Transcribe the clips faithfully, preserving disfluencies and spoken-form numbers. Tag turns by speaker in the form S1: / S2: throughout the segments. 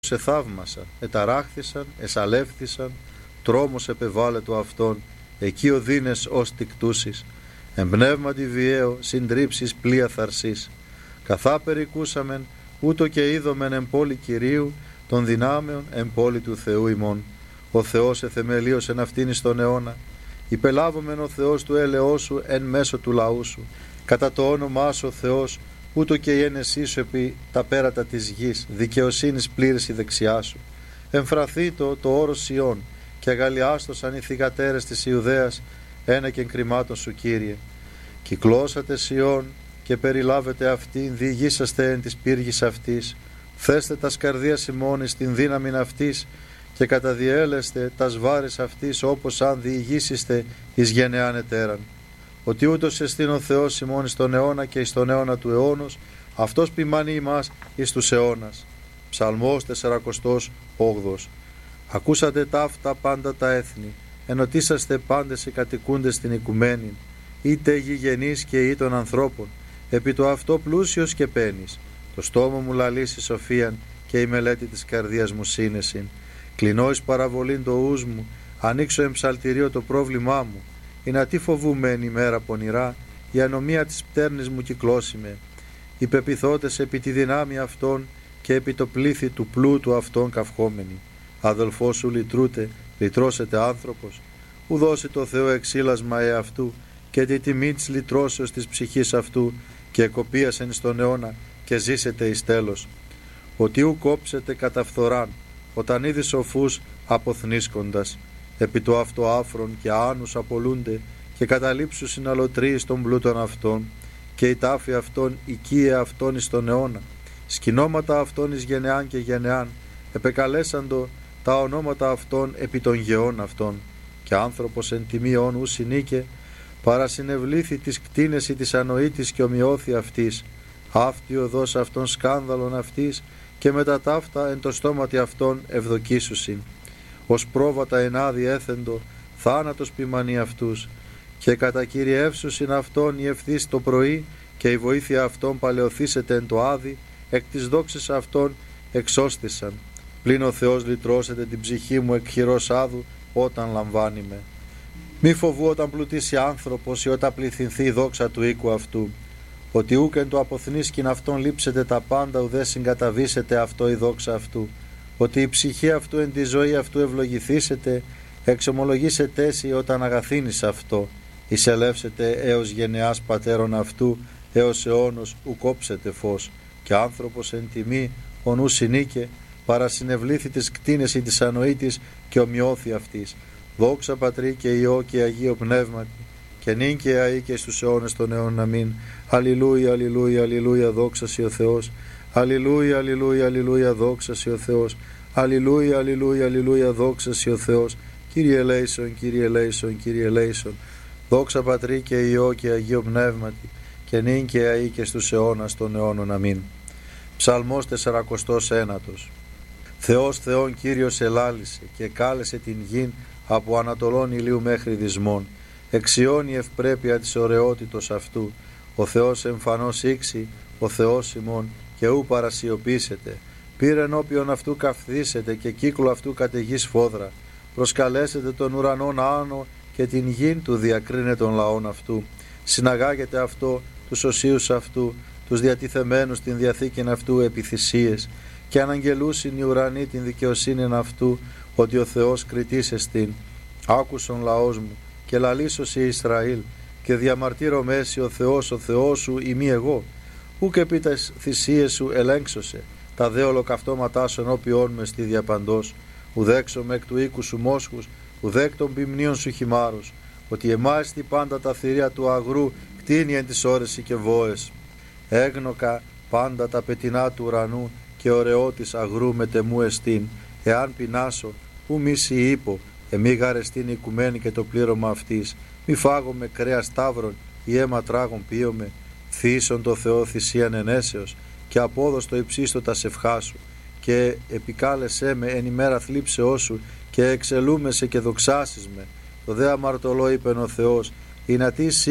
S1: σε θαύμασαν, εταράχθησαν, εσαλεύθησαν, τρόμος επεβάλλετο αυτόν, εκεί οδύνες ως τικτούσεις, εμπνεύματι βιαίο, συντρίψεις πλοία θαρσής. Καθά περικούσαμεν, ούτω και είδομεν εν πόλη Κυρίου, των δυνάμεων εν πόλη του Θεού ημών. Ο Θεός εθεμελίωσεν αυτήν εις τον αιώνα, υπελάβομεν ο Θεός του έλεός σου εν μέσω του λαού σου. Κατά το όνομά σου ο Θεός, ούτω και η ένεσή σου επί τα πέρατα της γης, δικαιοσύνης πλήρης η δεξιά σου. Εμφραθήτω το όρος Σιών, και αγαλιάστοσαν οι θυγατέρες της Ιουδαίας, ένα και κρυμάτων σου, Κύριε. Κυκλώσατε Σιών και περιλάβετε αυτήν, διηγήσαστε εν της πύργης αυτής. Θέστε τας καρδίας ημών εις την δύναμην αυτής, και καταδιέλεστε τας βάρης αυτής, όπως αν διηγήσιστε εις γενεάν ετέραν. Ότι ούτως εστίν ο Θεός ημών εις τον αιώνα και εις τον αιώνα του αιώνος, αυτός ποιμάνει ημάς εις τους αιώνας. Ψαλμός τεσσαρακοστός όγδος. Ακούσατε ταύτα πάντα τα έθνη, ενωτήσαστε πάντες οι κατοικούντες στην οικουμένη, είτε γηγενείς και ή των ανθρώπων, επί το αυτό πλούσιος και πένης. Το στόμα μου λαλήσει σοφίαν και η μελέτη της καρδίας μου σύνεσιν. Κλεινώ εις παραβολήν το ους μου, ανοίξω εμψαλτηρίο το πρόβλημά μου. Είναι ατί φοβούμενη ημέρα πονηρά, η ανομία της πτέρνης μου κυκλώσιμε. Οι πεπιθώτες επί τη δυνάμει αυτών και επί το πλήθη του πλούτου αυτών καυχόμενοι. Αδελφός σου λυτρούτε, λυτρώσετε άνθρωπος, ου δώσει το Θεό εξήλασμα εαυτού και τη τιμή της λυτρώσεως της ψυχής αυτού και εκοπίασεν εις τον αιώνα και ζήσετε εις τέλος. Ότι ου κόψετε κατά φθοράν, όταν είδη σοφούς αποθνίσκοντας, επί το αυτό άφρον και άνους απολούνται και καταλήψου συναλωτρίες των πλούτων αυτών και η τάφη αυτών οικία αυτών εις τον αιώνα, σκηνώματα αυτών εις γενεάν και γενεάν, επεκαλέσαντο τα ονόματα αυτών επί των γεών αυτών, και άνθρωπος εν τιμή όνου συνήκε, παρασυνευλήθη της κτίνες ή της ανοήτης και ομοιώθη αυτής, αυτή οδός αυτών σκάνδαλον αυτής, και μετά ταύτα εν το στόματι αυτών ευδοκίσουσιν. Ως πρόβατα ενάδει έθεντο, θάνατος ποιμανεί αυτούς, και κατακυριεύσουσιν αυτών η ευθύς το πρωί, και η βοήθεια αυτών παλαιοθήσεται εν το άδει, εκ της δόξης αυτών εξώστησαν. Πλην ο Θεός λυτρώσετε την ψυχή μου εκ χειρός άδου, όταν λαμβάνει με. Μη φοβού όταν πλουτίσει άνθρωπος ή όταν πληθυνθεί η δόξα του οίκου αυτού, ότι ούκεν το αποθνίσκην αυτόν λείψετε τα πάντα, ουδέ συγκαταβήσετε αυτό η δόξα αυτού, ότι η ψυχή αυτού εν τη ζωή αυτού ευλογηθήσετε, εξομολογήσετε εσύ όταν αγαθύνεις αυτό, εισελεύσετε έως γενεάς πατέρων αυτού, έως αιώνος ου κόψετε φως, και άνθρωπος εν τιμή ο νου συνήκε, παρασυνευλήθη της κτίνες ή της ανοήτης και ομοιώθη αυτής. Δόξα Πατρί και Υιό και Αγίο Πνεύματι, και νυν και αεί και στους αιώνες των αιώνων αμήν. Αλληλούια, αλληλούια, αλληλούια, δόξα σοι ο Θεός. Αλληλούια, αλληλούια, αλληλούια, δόξα σοι ο Θεός. Αλληλούια, αλληλούια, αλληλούια, δόξα σοι ο Θεός. Κύριε ελέησον, Κύριε ελέησον, Κύριε ελέησον. Δόξα Πατρί και Υιό και Αγίο Πνεύματι, και νυν και αεί και στους αιώνας των αιώνων αμήν. Ψαλμός τεσσαρακοστός ένατος. Θεός Θεόν Κύριος ελάλησε και κάλεσε την γην από ανατολών ηλίου μέχρι δυσμών. Εξιώνει η ευπρέπεια της ωραιότητος αυτού. Ο Θεός εμφανώς ήξη, ο Θεός ημών, και ου παρασιωπήσετε. Πήρε ενώπιον αυτού καυθήσετε και κύκλο αυτού καταιγής φόδρα. Προσκαλέσετε τον ουρανόν άνω και την γην του διακρίνε των λαών αυτού. Συναγάγετε αυτό τους οσίους αυτού, τους διατηθεμένους την διαθήκην αυτού επί θυσίες, και αναγγελούσιν οι ουρανοί την δικαιοσύνην αυτού, ότι ο Θεός κριτής εστίν. Άκουσον λαός μου και λαλήσωσι Ισραήλ, και διαμαρτύρω μέση ο Θεός, ο Θεός σου ημί εγώ. Ούκ επί τας θυσίες σου ελέγξωσε, τα δε ολοκαυτώματά σου ενώπιόν με στη διαπαντός. Ουδέξομαι εκ του οίκου σου μόσχους, ουδέκ των ποιμνίων σου χυμάρους, ότι εμάιστη πάντα τα θηρία του αγρού κτίνει εν τις ώρες και βόες. Έγνοκα πάντα τα πετεινά του ουρανού, και ωραιότης αγρού μετεμού εστίν. Εάν πεινάσω, ου μη είπω, εμεί γαρεστήν οικουμένη και το πλήρωμα αυτής. Μη φάγομαι κρέα σταύρων ή αίμα τράγων πίωμε. Θύσον το Θεό θυσίαν ενέσεως, και απόδοστο υψίστο τα σευχά σου. Και επικάλεσέ με εν ημέρα θλίψεώς σου, και εξελούμεσαι και δοξάσεις με. Το δε αμαρτωλό είπεν ο Θεός, εινατί σοι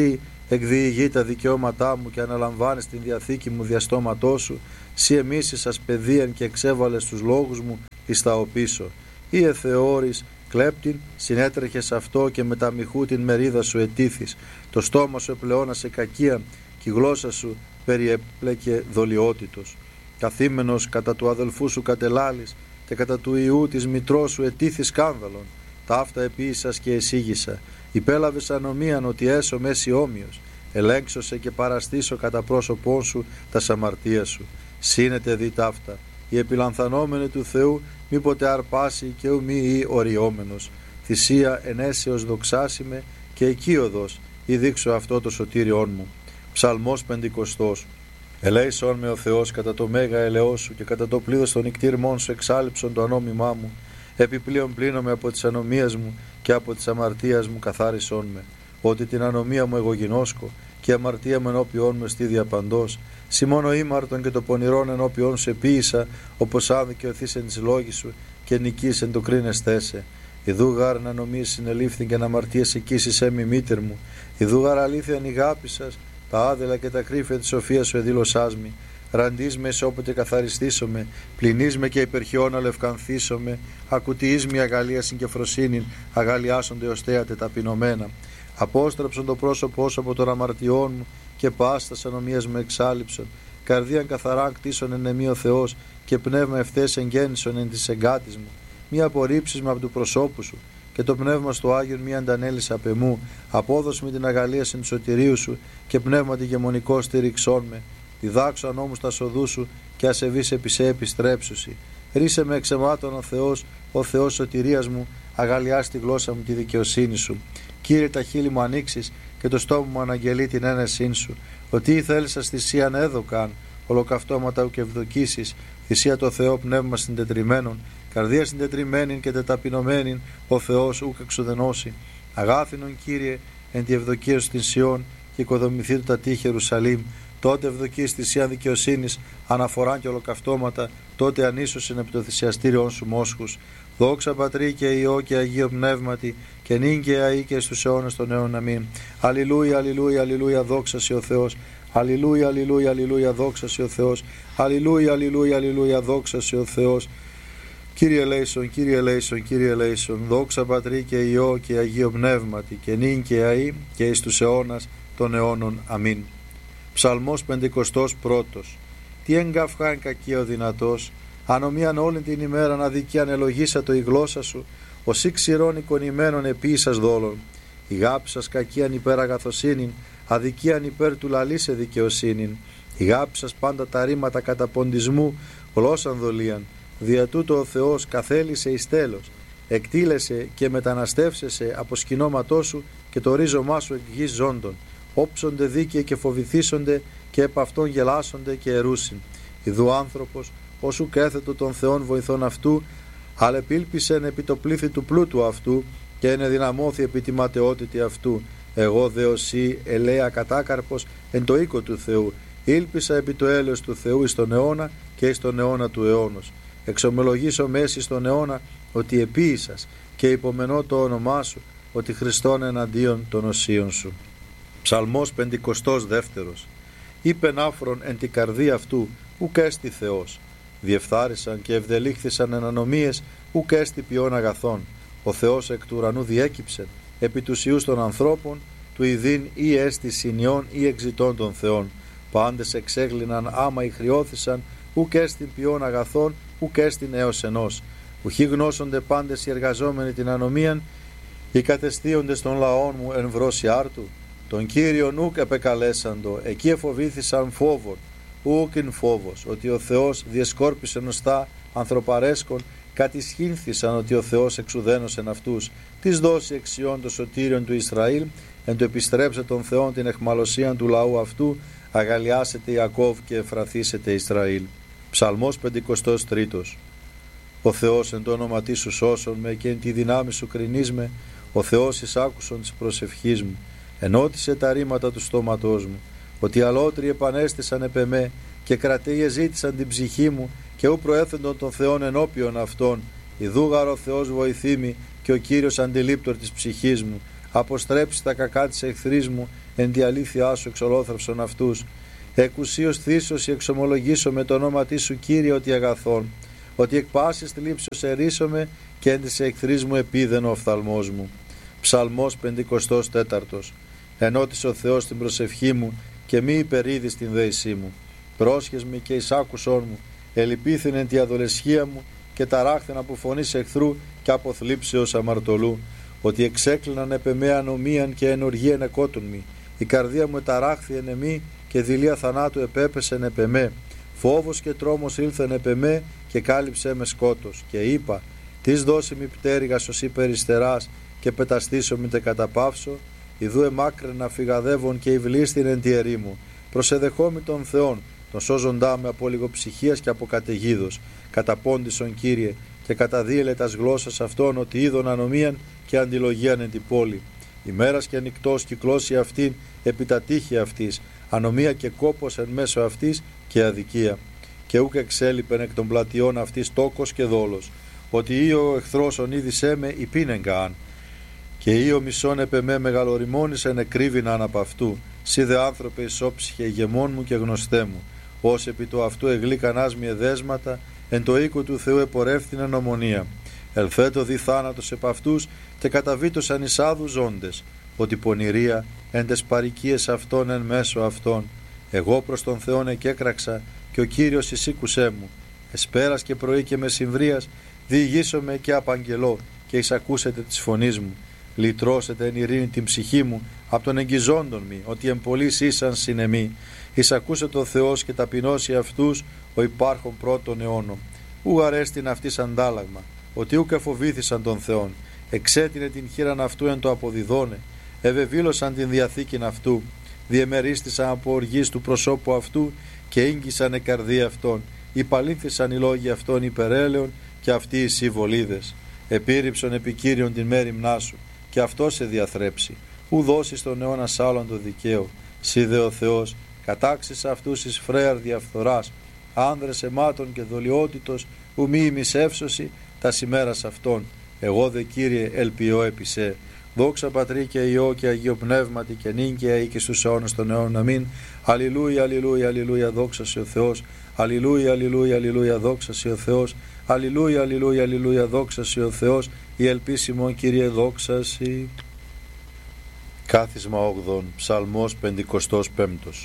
S1: εκδιηγεί τα δικαιώματά μου και αναλαμβάνεις την διαθήκη μου διαστόματός σου, σύ εμίσησας παιδείαν και εξέβαλες τους λόγους μου εις τα οπίσω. Ή εθεώρης κλέπτην, συνέτρεχες αυτό και με τα μοιχού την μερίδα σου ετήθης, το στόμα σου επλεώνασε κακία και η γλώσσα σου περιέπλεκε δολιότητος. Καθήμενος κατά του αδελφού σου κατελάλης και κατά του ιού της μητρός σου ετήθη σκάνδαλον. Ταύτα επίησας και εσύγησα. Υπέλαβες ανομίαν ότι έσω μέση όμοιος. Ελέγξωσε και παραστήσω κατά πρόσωπόν σου τα σαμαρτία σου. Σύνεται δι ταύτα. Η επιλανθανόμενη του Θεού μήποτε αρπάσει και ου μη ή οριόμενος. Θυσία ενέσεως δοξάσιμε και οικείοδος ή δείξω αυτό το σωτήριόν μου. Ψαλμός πεντηκοστός. Ελέησον με ο Θεός κατά το μέγα ελεός σου και κατά το πλήθος των νικτήρμών σου εξάλληψον το ανόμημά μου. Επιπλέον πλύνομαι από τις ανομίες μου και από τις αμαρτίας μου καθάρισόν με. Ότι την ανομία μου εγώ γινώσκω και η αμαρτία μου ενώπιόν μου εστί διαπαντός. Σι μόνο ήμαρτον και το πονηρόν ενώπιόν σου επίησα, όπως άδικαιωθείς εν της λόγης σου και νικείς εν το κρίνεστέσαι. Ιδού γάρ να νομίες συνελήφθην και να αμαρτίες εκείσεις έμι μήτερ μου. Ιδού γάρ αλήθεια νηγάπησας, τα άδελα και τα κρύφια της σοφίας σου εδήλωσάς μη. Ραντείς με σε όποτε καθαριστήσομαι, πληνείς με και υπερχιόν αλευκανθήσομαι, ακουτιείς με αγαλίασιν και φροσύνην, αγαλιάσονται ως θέατε ταπεινωμένα. Απόστρεψον το πρόσωπό σου από των αμαρτιών μου και πάστας ανομίας μου εξάλληψον. Καρδίαν καθαρά κτίσον εν εμεί ο Θεός και πνεύμα ευθές εγγέννησον εν της εγκάτης μου. Μη απορρίψεις με από του προσώπου σου και το πνεύμα στο Άγιον μη αντανέλεις απ' εμού. Απόδος με την αγαλίαση του σωτηρίου σου και πνεύμα τη γεμονικό στηριξών με. Διδάξω νόμους τα σοδού σου και ασεβείς επί σε επιστρέψουσι. Ρίσε με εξαιμάτων ο Θεός, ο Θεός σωτηρίας μου, αγαλιάς τη γλώσσα μου τη δικαιοσύνη σου. Κύριε, τα χείλη μου ανοίξεις και το στόμα μου αναγγελεί την ένεσήν σου. Ότι ή θέλησας θυσίαν έδωκαν, ολοκαυτώματα ουκ ευδοκίσεις, θυσία το Θεό πνεύμα συντετριμένων, καρδία συντετριμένην και τεταπεινωμένην, ο Θεός ουκ εξουδενώσει. Αγάθινον Κύριε, εν τη ευδοκία σου την Σιών και οικοδομηθεί του τα τείχη Ιερουσαλήμ. Τότε ευδοκείς θυσίαν δικαιοσύνης, αναφοράν και ολοκαυτώματα, τότε ανίσωσιν επί το θυσιαστήριον σου μόσχους. Δόξα Πατρί και Υιό και Αγίο Πνεύματι, και νυν και αεί και στους αιώνας των αιώνων. Αμήν. Αλληλούια, αλληλούια, αλληλούια, δόξα σοι ο Θεός. Αλληλούια, αλληλούια, αλληλούια, δόξα σοι ο Θεός. Αλληλούια, αλληλούια, αλληλούια, δόξα σοι ο Θεός. Κύριε ελέησον, Κύριε ελέησον, Κύριε ελέησον. Δόξα Πατρί και Υιό και Αγίο Πνεύματι, και νυν και αεί και εις τους αιώνας των αιώνων. Αμήν. Ψαλμός πεντηκοστός πρώτος. Τι εγκαυχάν κακία ο δυνατός, ανομίαν όλη την ημέραν αδικίαν ελογίσατο η γλώσσα σου, ως ή ξηρών εικονημένων επίησας δόλων. Η γάψας κακίαν υπέρ αγαθοσύνην, αδικίαν υπέρ του λαλήσε δικαιοσύνην. Η γάψας πάντα τα ρήματα καταποντισμού, γλώσσαν δολίαν. Δια τούτο ο Θεός καθέλησε εις τέλος, εκτήλεσε και μεταναστεύσεσαι από σκηνώματό σου και το ρίζωμά σου εκ γης ζώντων. Όψονται δίκαιοι και φοβηθήσονται και επ' αυτόν γελάσονται και ερούσιν. Ιδού άνθρωπος, όσου κέθετο των Θεών βοηθών αυτού, αλεπίλπισεν επί το πλήθη του πλούτου αυτού και ενεδυναμώθη επί τη ματαιότητη αυτού. Εγώ δε οσί ελέα κατάκαρπος εν το οίκο του Θεού, ήλπισα επί το έλεος του Θεού εις τον αιώνα και εις τον αιώνα του αιώνος. Εξομολογήσω μέση στον αιώνα ότι επίησας και υπομενώ το όνομά σου, ότι Χριστόν εναντίον των οσίων σου. Ψαλμός πεντηκοστός δεύτερος. Είπεν άφρον εν τη καρδία αυτού, ουκ έστι Θεός. Διεφθάρισαν και ευδελήχθησαν εν ανομίες, ουκ έστι ποιόν αγαθών. Ο Θεός εκ του ουρανού διέκυψεν, επί τους ιούς των ανθρώπων, του ιδίν ή έστι συνιών ή εξητών των Θεών. Πάντες εξέγλυναν άμα ηχριώθησαν, ουκ έστι ποιόν αγαθών, ουκ έστι έως ενός. Ουχή γνώσονται πάντες οι εργαζόμενοι την ανομίαν, οι κατεστίοντες των λαών μου εν βρώσει άρτου. Τον Κύριον ουκ επεκαλέσαντο, εκεί εφοβήθησαν φόβον, ούκιν φόβος, ότι ο Θεός διεσκόρπισε νοστά ανθρωπαρέσκον, κατησχύνθησαν ότι ο Θεός εξουδένωσεν αυτούς, της δώσει εξιών το σωτήριον του Ισραήλ, εν το επιστρέψε τον Θεόν την εχμαλωσίαν του λαού αυτού, αγαλιάσετε Ιακώβ και εφραθήσετε Ισραήλ. Ψαλμός πεντηκοστός τρίτος. Ο Θεός εν το όνομα τι σου σώσον με και εν τη δυνάμει σου κρινείς με, ο Θεός εισάκουσον της προσευχής μου, ενώτισε τα ρήματα του στόματός μου, ότι αλότριοι επανέστησαν επ' εμέ και κρατείε ζήτησαν την ψυχή μου και ου προέθεντον των Θεών ενώπιον αυτών. Ιδού γαρ ο Θεός βοηθήμη και ο Κύριος αντιλήπτορ της ψυχής μου. αποστρέψει τα κακά της εχθρής μου, εν τη αλήθειά σου εξολόθρευσον αυτούς. Εκουσίως θύσος εξομολογήσω με το όνομα της σου, Κύριε, ότι αγαθών, ότι εκ πάσης θλίψεως ερίσομαι και εν της εχθρής μου επίδεν ο οφθαλμός μου. Ψαλμός πεντηκοστός τέταρτος. Ενώτησε ο Θεός την προσευχή μου και μη υπερίδεις την δέησή μου. Πρόσχες με και εισάκουσόν μου, ελυπήθην εν τη αδολεσχία μου και ταράχθεν από φωνής εχθρού και από θλίψεως αμαρτωλού. Ότι εξέκλειναν επ' εμέ ανομίαν και ενοργίαν εκότουν μη. Η καρδία μου εταράχθη εν εμή και δειλία θανάτου επέπεσεν επ' εμέ. Φόβος και τρόμος ήλθεν επ' εμέ και κάλυψε με σκότος. Και είπα, τις δώσει μη πτέρυγας ως υπεριστεράς και πεταστήσω μη τε καταπαύσω. Ιδού εμάκραινα φυγαδεύων και υβλίστην εν τη ερήμου. Προσεδεχόμη των Θεών, τον σώζοντά με από λιγοψυχίας και από καταιγίδος. Καταπόντισον, Κύριε, και καταδίελε τας γλώσσας αυτών ότι είδον ανομίαν και αντιλογίαν εν την πόλη. Ημέρας και νυκτός κυκλώσει αυτήν επί τα τείχη αυτής, ανομία και κόπος εν μέσω αυτής και αδικία. Και ούκ εξέλιπεν εκ των πλατιών αυτής τόκος και δόλος, ότι ή ο εχθρός ονείδησέ με υπήνεγκα, και ή ο μισόν επ' εμέ μεγαλοριμόνησεν εκρύβηναν απ' αυτού. Σύ δε άνθρωπε ισόψυχε ηγεμόν μου και γνωστέ μου, ως επί το αυτού εγλίκανάς μη εδέσματα, εν το οίκο του Θεού επορεύθυνεν ομονία. Ελθέτω δι θάνατος επ' αυτούς και καταβήτωσαν εις άδους ζώντες, ότι πονηρία εν τες παροικίες αυτών εν μέσω αυτών. Εγώ προς τον Θεόν εκέκραξα και ο Κύριος εισήκουσέ μου. Εσπέρας και πρωί και μεσημβρίας διηγήσομαι και απαγγελώ και εισακούσετε της φωνής μου. Λυτρώσετε εν ειρήνη την ψυχή μου από τον εγγυζόντων μη, ότι εμπολείς ήσαν συνεμή. Εισακούσε ο Θεός και ταπεινώσει αυτούς ο υπάρχον πρώτων αιώνων. Ου αρέστην αυτής αντάλλαγμα, ότι ούκ εφοβήθησαν τον Θεόν. Εξέτεινε την χείραν αυτού εν το αποδιδώνε. Ευεβήλωσαν την διαθήκην αυτού. Διεμερίστησαν από οργής του προσώπου αυτού και ίγγισαν η καρδία αυτών. Υπαλήθησαν οι λόγοι αυτών υπερέλεων και αυτοί οι συμβολίδες. Επίρρυψον επικύριον την μέρημνά σου και αυτό σε διαθρέψει. Ου δώσεις τον αιώνα σ' άλλον το δικαίο. Σύ δε ο Θεός κατάξεις αυτούς εις φρέαρ διαφθοράς, άνδρες αιμάτων και δολιότητος, ου μη ημισεύσωση τα σημέρας αυτών. Εγώ δε, Κύριε, ελπιώ επί σε. Δόξα Πατρί και Υιό και Αγίο Πνεύματι και νυν και αεί και στους αιώνας των αιώνων. Αμήν. Αλληλούια, αλληλούια, αλληλούια, δόξα σε ο Θεός. Αλληλούια, αλληλούια, αλληλούια, δόξα σε ο Θεός. Αλληλούια, αλληλούια, αλληλούια, δόξα σε ο Θεός. Η ελπίσιμο, Κύριε, δόξα σε. Κάθισμα όγδον, Ψαλμός πεντηκοστός πέμπτος.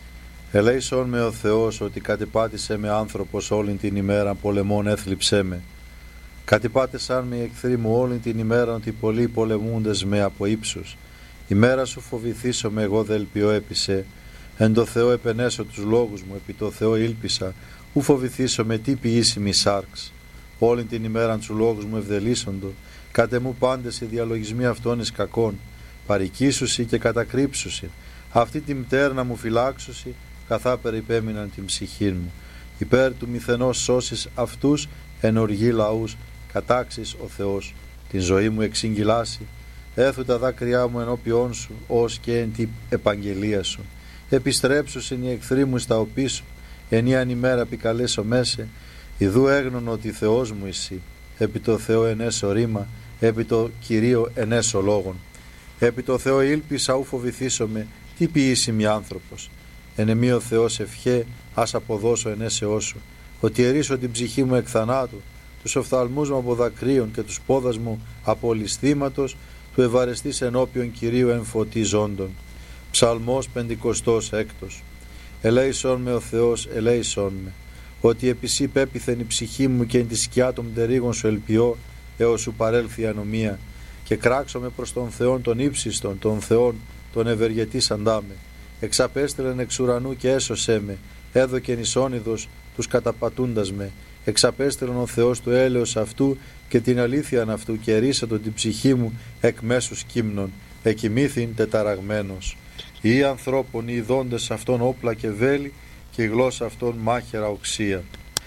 S1: Ελέησον με ο Θεός ότι κατεπάτησε με άνθρωπος όλην την ημέρα, πολεμών έθλιψέ με. Κατεπάτησαν με οι εχθροί μου όλην την ημέρα, ότι πολλοί πολεμούντες με από ύψους. Ημέρα σου φοβηθήσω με, εγώ δε ελπιώ έπισε. Εν το Θεό επενέσω τους λόγους μου, επί το Θεό ήλπισα. Ου φοβηθήσω με τι ποιήσιμη σάρξ. Όλην την ημέραν τους λόγους μου ευδελίσσοντο. Κάτε μου πάντες οι διαλογισμοί αυτών εις κακών. Παρικήσουσι και κατακρύψουσι. Αυτή τη μτέρνα μου φυλάξουσι, καθά περιπέμειναν την ψυχή μου. Υπέρ του μηθενός σώσεις αυτούς, εν οργή λαούς, κατάξεις ο Θεός. Την ζωή μου εξηγγυλάσει. Έθου τα δάκρυά μου ενώπιόν σου, ως και εν την επαγγελία σου. Επιστρέψουσιν οι εχθροί μου στα οπίσου, εν ιαν ημέρα επικαλέσω μέσε. Ιδού έγνων ότι Θεός μου εσύ. Επί το Θεό ενέσω ρήμα, επί το Κυρίο ενέσω λόγων. Επί το Θεό ήλπισα, ου φοβηθήσομαι, τι ποιήσιμη άνθρωπος. Εν εμή ο Θεός ευχέ, ας αποδώσω ενέσεώ σου. Ότι ερίσω την ψυχή μου εκ θανάτου, τους οφθαλμούς μου από δακρύων και τους πόδας μου από ληστήματος, του ευαρεστής ενώπιον Κυρίου εν φωτί ζώντων. Ψαλμός πεντηκοστός έκτος. Ελέησον με ο Θεός, ελέησον με, ότι επισή πέπιθεν η ψυχή μου και εν τη σκιά των μτερίγων σου ελπιώ, έως σου παρέλθει η ανομία. Και κράξομαι προς τον Θεόν των ύψιστον, τον Θεόν τον ευεργετής αντάμε. Εξαπέστρελεν εξ ουρανού και έσωσέ με, έδωκεν εις όνειδος τους καταπατούντας με. Εξαπέστρελεν ο Θεός του έλεος αυτού και την αλήθειαν αυτού και ερίσατον την ψυχή μου εκ μέσους κύμνων, εκοιμήθην τεταραγμένος. Οι ανθρώπων οι ειδώντες αυτών όπλα και βέλη και η γλώσσα αυτών μάχαιρα οξία.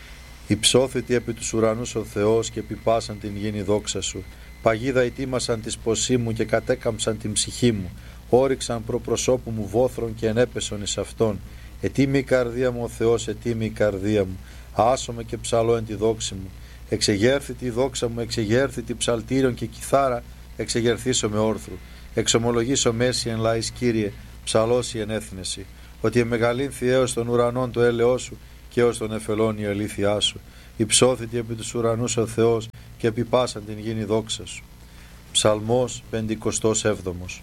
S1: Υψώθητη επί τους ουρανούς ο Θεός και επιπάσαν την γήνη δόξα σου. Παγίδα ετοίμασαν της ποσή μου και κατέκαμψαν την ψυχή μου. Όριξαν προ προσώπου μου βόθρων και ενέπεσον εις αυτόν. Ετοίμη η καρδία μου ο Θεός, ετοίμη η καρδία μου. Άσομαι και ψαλώ εν τη δόξη μου. Εξεγέρθητη η δόξα μου, εξεγέρθητη ψαλτήριον και κιθάρα, εξεγερθήσω με όρθρου. εξομολογήσω μέση εν λαής Κύριε, ψαλώσει εν έθνεση, ότι εμεγαλήν θειαίος των ουρανών το έλεος σου και ως τον εφελών η αλήθειά σου. Υψώθητη επί τους ουρανούς ο Θεός και επί πάσαν την γήνη δόξα σου. Ψαλμός πεντηκοστός έβδομος.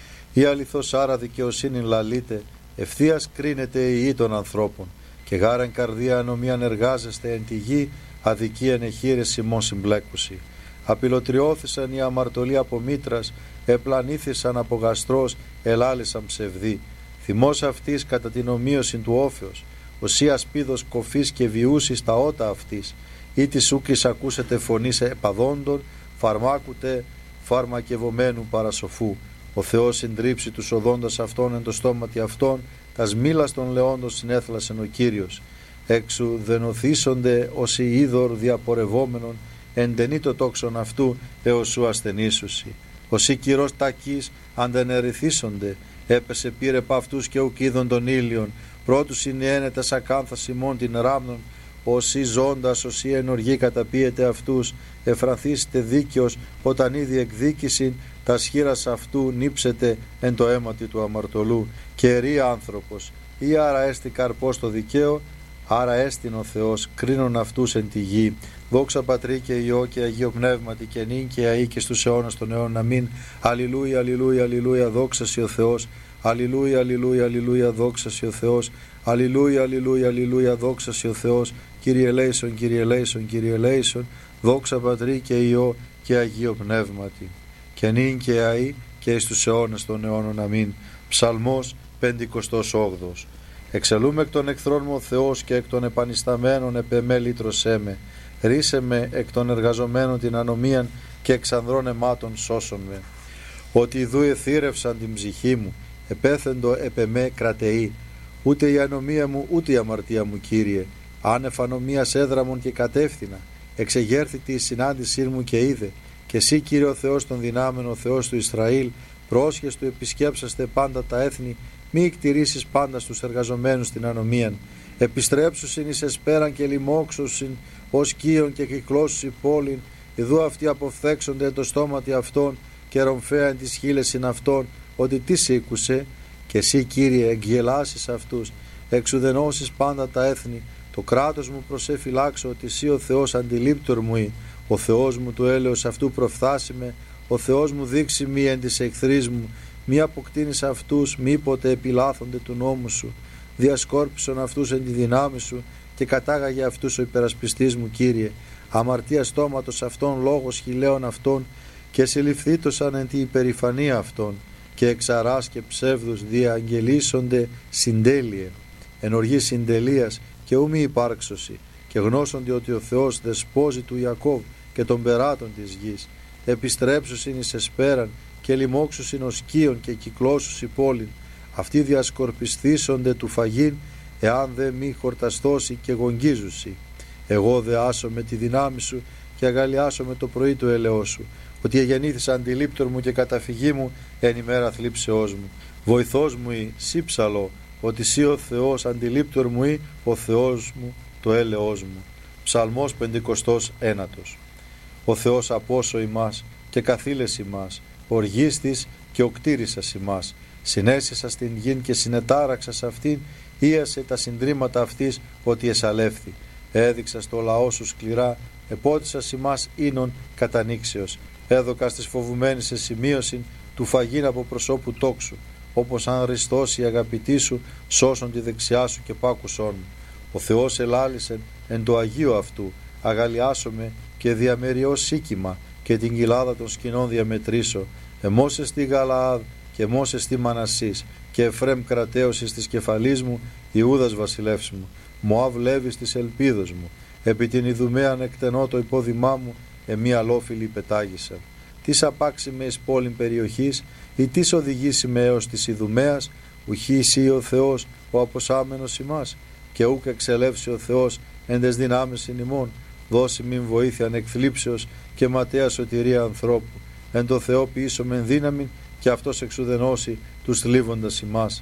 S1: Η αληθώς άρα δικαιοσύνη λαλείτε, ευθείας κρίνεται η γη των ανθρώπων, και γάραν καρδία ανομίαν εργάζεστε εν τη γη, αδικία ενεχείρες ημών συμπλέκουσι. Απειλοτριώθησαν οι αμαρτωλοί από μήτρας, επλανήθησαν από γαστρός, ελάλησαν ψευδοί. Θυμός αυτής κατά την ομοίωση του όφεως, οσία σπίδος κοφής και βιούσης τα ότα αυτής, ή της ούκης ακούσετε φωνής επαδόντων, φαρμάκουτε φαρμακευομένου παρασοφού. Ο Θεός συντρίψει τους οδόντας αυτών εν το στόματι αυτών, τας μήλας των λεόντων συνέθλασεν ο Κύριος. Έξου δενοθήσονται ως οι είδωρ διαπορευόμενων, εντενή το τόξον αυτού έως σου ασθενήσουσι. Ως οι κυρός τακείς αντενερηθήσονται, έπεσε πήρε π' αυτούς και ουκ είδων των ήλιων, πρώτους συνιένεται σακάνθας ημών την ράμνων, όσοι ζώντας, όσοι ενοργοί καταπίεται αυτούς, εφρανθήσετε δίκαιος, όταν ήδη εκδίκησιν, τα σχήρας αυτού νύψετε εν το αίματι του αμαρτωλού, και ερεί άνθρωπος, ή άρα έστι καρπός το δικαίο, άρα έστιν ο Θεός, κρίνον αυτούς εν τη γη. Δόξα Πατρί και Υιό και Αγίο Πνεύματι και νυν και αεί και στους αιώνας των αιώνων. Αμήν. Αλληλούια, αλληλούια, αλληλούια, δόξα σοι ο Θεός. Αλληλούια, αλληλούια, αλληλούια, δόξα σοι ο Θεός. Αλληλούια, αλληλούια, αλληλούια, δόξα σοι ο Θεός. Κύριε ελέησον, Κύριε ελέησον, Κύριε ελέησον. Δόξα Πατρί και Υιό και Αγίο Πνεύματι και νυν και αεί και εις τους αιώνας των αιώνων. Αμήν. Ψαλμός πεντηκοστός όγδοος. Εξελούμε εκ των εχθρών μου ο Θεός, και εκ των επανισταμένων επεμέ λύτρωσέ με. Ρίσε με εκ των εργαζομένων την ανομίαν, και εξ ανδρών αιμάτων σώσον με. Ότι ιδού εθύρευσαν την ψυχή μου, επέθεντο επεμέ κρατεή. Ούτε η ανομία μου ούτε η αμαρτία μου, Κύριε. Άνευ ανομίας έδραμον και κατεύθυνα. Εξεγέρθητη η συνάντησή μου και είδε. Και εσύ, Κύριε ο Θεός των δυνάμεων, ο Θεός του Ισραήλ, πρόσχες του επισκέψαστε πάντα τα έθνη, μη εκτηρήσεις πάντα στους εργαζομένους την ανομίαν. Επιστρέψουσιν εις εσπέραν και λοιμόξουσιν ως κύων και κυκλώσουσιν πόλην, ιδού αυτοί αποφθέξονται το στόματι αυτών και ρομφέαν τις χείλεσιν αυτών, ότι τι σήκουσε, και εσύ, Κύριε, εγγελάσεις αυτούς, εξουδενώσεις πάντα τα έθνη. Το κράτος μου προσεφυλάξω, ότι εσύ ο Θεός αντιλήπτορ μου ή, ο Θεός μου του έλεος αυτού προφθάσει με, ο Θεός μου δείξει μη εν της εχθρής μου, μη αποκτήνεις αυτούς, μήποτε επιλάθονται του νόμου σου. Διασκόρπισον αυτούς εν τη δυνάμει σου, και κατάγαγε αυτούς ο υπερασπιστής μου, Κύριε. Αμαρτία στόματος αυτών, λόγος χιλέων αυτών, και συλληφθήτωσαν εν τη υπερηφανία αυτών, και εξαράς και ψεύδους διαγγελίσονται συντέλειε. Εν οργή συντελείας και ου μη υπάρξωση, και γνώσονται ότι ο Θεός δεσπόζει του Ιακώβ και των περάτων της γης. Επιστρέψουσιν εις εσπέραν και λοιμόξουσιν ως κύων και κυκλώσουσι πόλην. Αυτοί διασκορπισθήσονται του φαγήν, εάν δε μη χορταστώσει και γογγίζουσι. Εγώ δε άσω με τη δυνάμει σου και αγαλιάσω με το πρωί του έλεος σου, ότι εγεννήθησα αντιλήπτορ μου και καταφυγή μου εν ημέρα θλίψεώς μου. Βοηθός μου ή σύ ψαλώ, ότι σύ ο Θεός αντιλήπτορ μου ή ο Θεός μου το έλεος μου. Ψαλμός πεντηκοστός ένατος. Ο Θεός απόσο ημάς και καθήλες ημάς, οργίστης και οκτήρισας ημάς. Συνέσυσα στην γην και συνετάραξα σε αυτήν, ίασε τα συντρίμματα αυτής ότι εσαλεύθη. Έδειξα στο λαό σου σκληρά, επότισας ημάς ίνων κατανήξεως. Έδωκα στις φοβουμένης σε σημείωση του φαγήν από προσώπου τόξου, όπως αν ριστώσει η αγαπητή σου, σώσον τη δεξιά σου και πάκουσόν μου. Ο Θεός ελάλησεν εν το Αγίο αυτού, αγαλιάσομαι και διαμεριώς σίκημα, και την κοιλάδα των σκηνών διαμετρήσω. Εμώσε στη Γαλαάδ και μόσε στη Μανασής, και Εφρέμ κρατέωση της κεφαλής μου, Ιούδας βασιλεύς μου. Μωάβ Λέβης της ελπίδος μου, επί την Ιδουμαίαν εκτενώ το υπόδημά μου, εμεί αλόφιλοι πετάγησα. Τις απάξει με εις πόλην περιοχής, ή τις οδηγήσει με έως της Ιδουμαίας, ουχή εσύ ο Θεός, ο αποσάμενος ημάς, και ούκ εξελεύσει ο Θεός εν τες δυνάμεις εν ημών, δώσει μην βοήθειαν εκθλίψεως και ματέα σωτηρία ανθρώπου. Εν το Θεό ποιήσω μεν δύναμην, και αυτός εξουδενώσει τους θλίβοντας ημάς.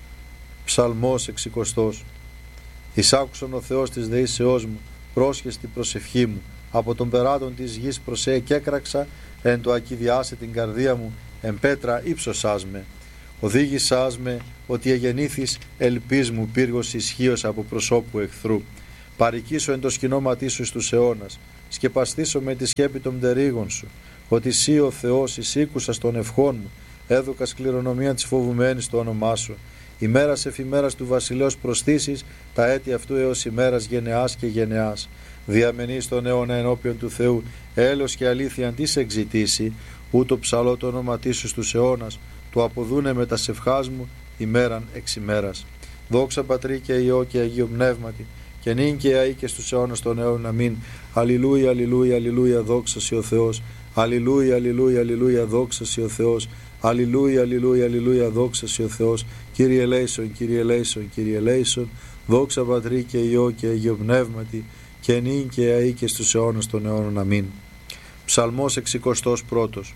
S1: Ψαλμός εξηκοστός. Εισάκουσον ο Θεός της δεήσεώς μου, πρόσχες την προσευχή μου, από τον περάτων της γης προσέ και έκραξα, εν το ακιδιάσε την καρδία μου, εν πέτρα ύψωσάς με. Οδήγησάς με ότι εγεννήθης ελπίς μου πύργος ισχύος από προσώπου εχθρού. Παρικήσω εν το σκηνώματί σου στους αιώνας, σκεπαστήσω με τη σκέπη των πτερίγων σου, ότι εσύ ο Θεός εισήκουσας των ευχών μου, έδωκας κληρονομία της φοβουμένης το όνομά σου. Ημέρας εφημέρας του βασιλέως προστήσεις, τα έτη αυτού έως ημέρας γενεάς και γενεάς. Διαμενείς τον αιώνα ενώπιον του Θεού, έλεος και αλήθεια τι σε εξητήσει, ούτω ψαλώ το όνομα σου στους αιώνας, το αποδούνε με τα σευχάς μου ημέραν εξ ημέρας. Δόξα Πατρί και Υιό και Αγίο Πνεύματι, και νυν και αεί και στους αιώνας των αιώνων. Αμήν. Αλληλούια, αλληλούια, αλληλούια, δόξα σοι ο Θεός. Αλληλούια, αλληλούια, αλληλούια, δόξα σοι ο Θεός. Αλληλούια, αλληλούια, αλληλούια, δόξα σοι ο Θεός. Κύριε ελέησον, Κύριε ελέησον, Κύριε ελέησον. Δόξα Πατρί και Υιό και Αγίο Πνεύματι, και νυν και αεί και στους αιώνας των αιώνων. Αμήν. Ψαλμός εξηκοστός πρώτος.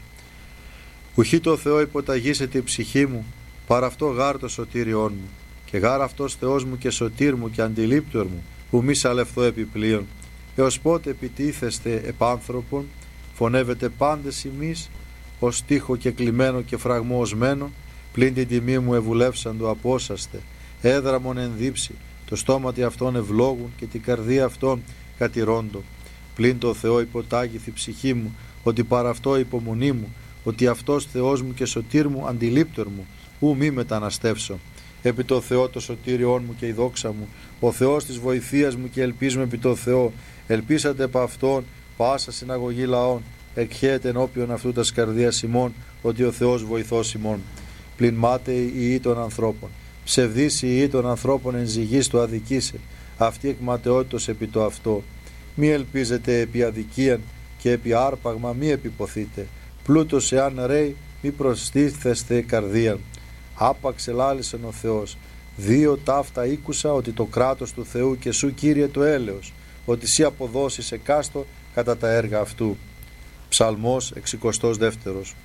S1: Ουχή το Θεό υποταγήσεται η ψυχή μου, παρά αυτό γάρ το σωτήριόν μου, και γάρ αυτός Θεός μου και σωτήρ μου και αντιλήπτωρ μου, που μη σαλευθώ επιπλέον. Έως πότε επιτίθεστε επάνθρωπον, φωνεύετε πάντες ημείς, ως τείχο και κλειμένο και φραγμό οσμένο, πλην την τιμή μου ευουλεύσαντο απόσαστε, έδραμον ενδύψει, το στόματι αυτών ευλόγουν και την καρδία αυτών κατηρώντο. Πλην το Θεό υποτάγηθη ψυχή μου, ότι παρά αυτό υπομονή μου, ότι αυτός Θεός μου και σωτήρ μου αντιλήπτωρ μου, ου μη μεταναστεύσω. Επί το Θεό το σωτήριόν μου και η δόξα μου, ο Θεός της βοηθείας μου και ελπίζουμε επί το Θεό. Ελπίσατε επ' αυτόν πάσα συναγωγή λαών, εκχέεται ενώπιον αυτού τας καρδίας ημών, ότι ο Θεός βοηθός ημών. Πλην μάταιοι οι ιοί των ανθρώπων, ψευδείς οι ιοί των ανθρώπων εν ζυγής το αδικήσε, αυτή εκ ματαιότητος επί το αυτό. Μη ελπίζετε επί αδικίαν και επί άρπαγμα μη επιποθείτε, πλούτος εάν ρέει μη προστίθεστε καρδίαν. Άπαξ ελάλησεν ο Θεός, δύο ταύτα ήκουσα, ότι το κράτος του Θεού και σου Κύριε το έλεος, ότι σύ αποδώσεις εκάστο κατά τα έργα αυτού. Ψαλμός εξηκοστός δεύτερος.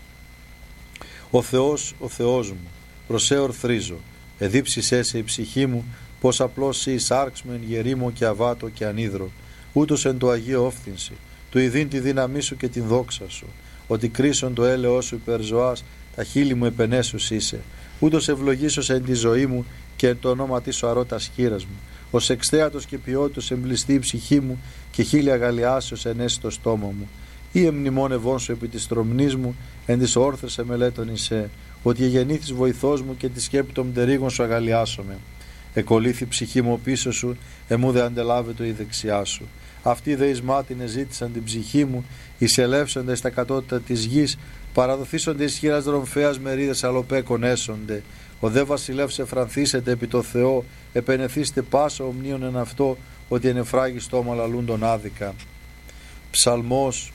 S1: Ο Θεός, ο Θεός μου, προσέ ορθρίζω, εδίψησέ σε η ψυχή μου, πως απλώς σύ εισάρξ μου εν γερήμο και αβάτο και ανίδρο, ούτως εν το Αγίο όφθυνση, του ειδήν τη δύναμή σου και την δόξα σου, ότι κρίσον το έλεος σου υπέρ ζωάς, τα χείλη μου επενέσους είσαι, ούτως ευλογήσος εν τη ζωή μου και εν το όνομα της αρώτα χείρας μου, ως εξθέατος και ποιότητος εμπλιστεί η ψυχή μου και χίλια γαλιάσεως ενέσει το στόμα μου. Ή εμνημόνευόν σου επί της τρομνής μου, εν της όρθρες εμελέτων εισέ, ότι εγεννήθης βοηθός μου και τη σκέπη των πτερίγων σου αγαλιάσομαι. Εκολύθη ψυχή μου πίσω σου, εμού δε αντελάβετο η δεξιά σου. Αυτοί δε εις μάτιν εζήτησαν την ψυχή μου, εισελεύσονται στα κατώτατα της γης, παραδοθήσονται εις χείρας δρομφέας μερίδες αλλοπέκων έσονται. Ο δε βασιλεύς εφρανθήσετε επί το Θεό, επενεθήστε πάσα ομνίων εν αυτό, ότι εν εφράγει στόμα λαλούντον άδικα. Ψαλμός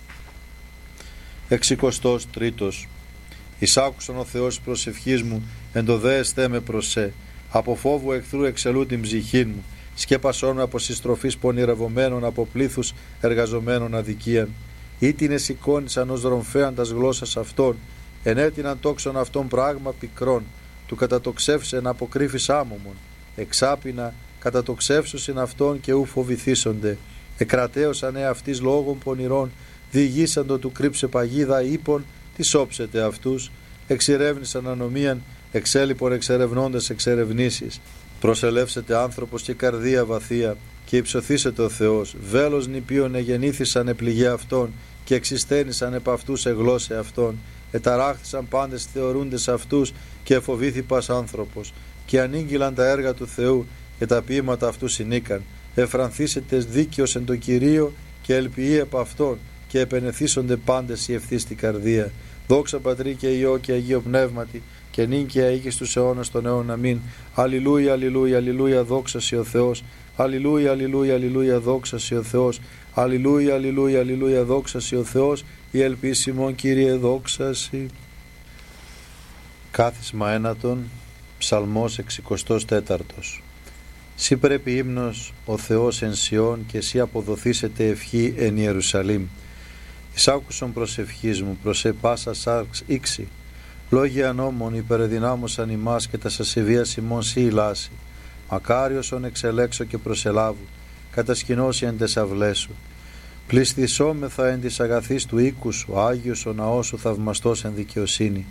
S1: εξηκοστός τρίτος. Εισάκουσον ο Θεός προσευχής μου, εν το δε εστέ με προσέ. Από φόβου εχθρού εξελού την ψυχή μου, σκέπασόν με από συστροφής πονηρευομένων, από πλήθους εργαζομένων αδικίαν. Ήτινε σηκώνησαν ως δρομφέαν τας γλώσσας αυτών, ενέτειναν τόξον αυτών πράγμα πικρών, του κατατοξεύσεν αποκρύφης άμωμον, εξάπινα κατατοξεύσουσιν αυτών και ου φοβηθήσονται. Εκρατέωσαν εαυτής λόγων πονηρών, διηγήσαντο του κρύψε παγίδα ύπων, τι όψετε αυτούς, εξηρεύνησαν ανομίαν, εξέλιπον εξερευνώντες εξερευνήσεις. Προσελεύσετε άνθρωπος και καρδία βαθία, και υψωθήσετε ο Θεός. Βέλος νηπίων εγεννήθησαν επληγέ αυτών, και εξιστένησαν επ' αυτούς εγλώσσε αυτών. Εταράχθησαν πάντες θεωρούντες αυτούς, και εφοβήθη πας άνθρωπος. Και ανήγγυλαν τα έργα του Θεού, και τα ποίηματα αυτού συνήκαν. Εφρανθήσετε δίκαιος εν το Κυρίο, και ελπιεί επ' αυτών, και επενεθήσονται πάντες η ευθύστη καρδία. Δόξα Πατρί και Υιό και Αγίο Πνεύματι, και νυν και αεί και στους αιώνας των αιώνων. Αμήν. Αλληλούια, αλληλούια, αλληλούια, δόξα σοι ο Θεός. Αλληλούια, αλληλούια, αλληλούια, δόξα σοι ο Θεός. Αλληλούια, αλληλούια, αλληλούια, δόξα σοι ο Θεός. Η ελπίσιμον Κύριε δόξα σοι. Κάθισμα ένατον. Ψαλμός εξηκοστός τέταρτος. Σύ πρέπει ύμνος ο Θεός εν Σιών, και σύ αποδοθήσετε ευχή εν Ιερουσαλήμ. Εισάκουσον προσευχής μου, προσέ πάσα σάρξ ήξη. Λόγια νόμων υπερεδυνάμωσαν ημάς, και τα σασεβίας ημών σύ ηλάσει. Μακάριος ον εξελέξω και προσελάβου, κατασκηνώσει εν τες αυλές σου. Πληστισόμεθα εν της αγαθής του οίκου σου, Άγιος ο ναός σου θαυμαστός εν δικαιοσύνη.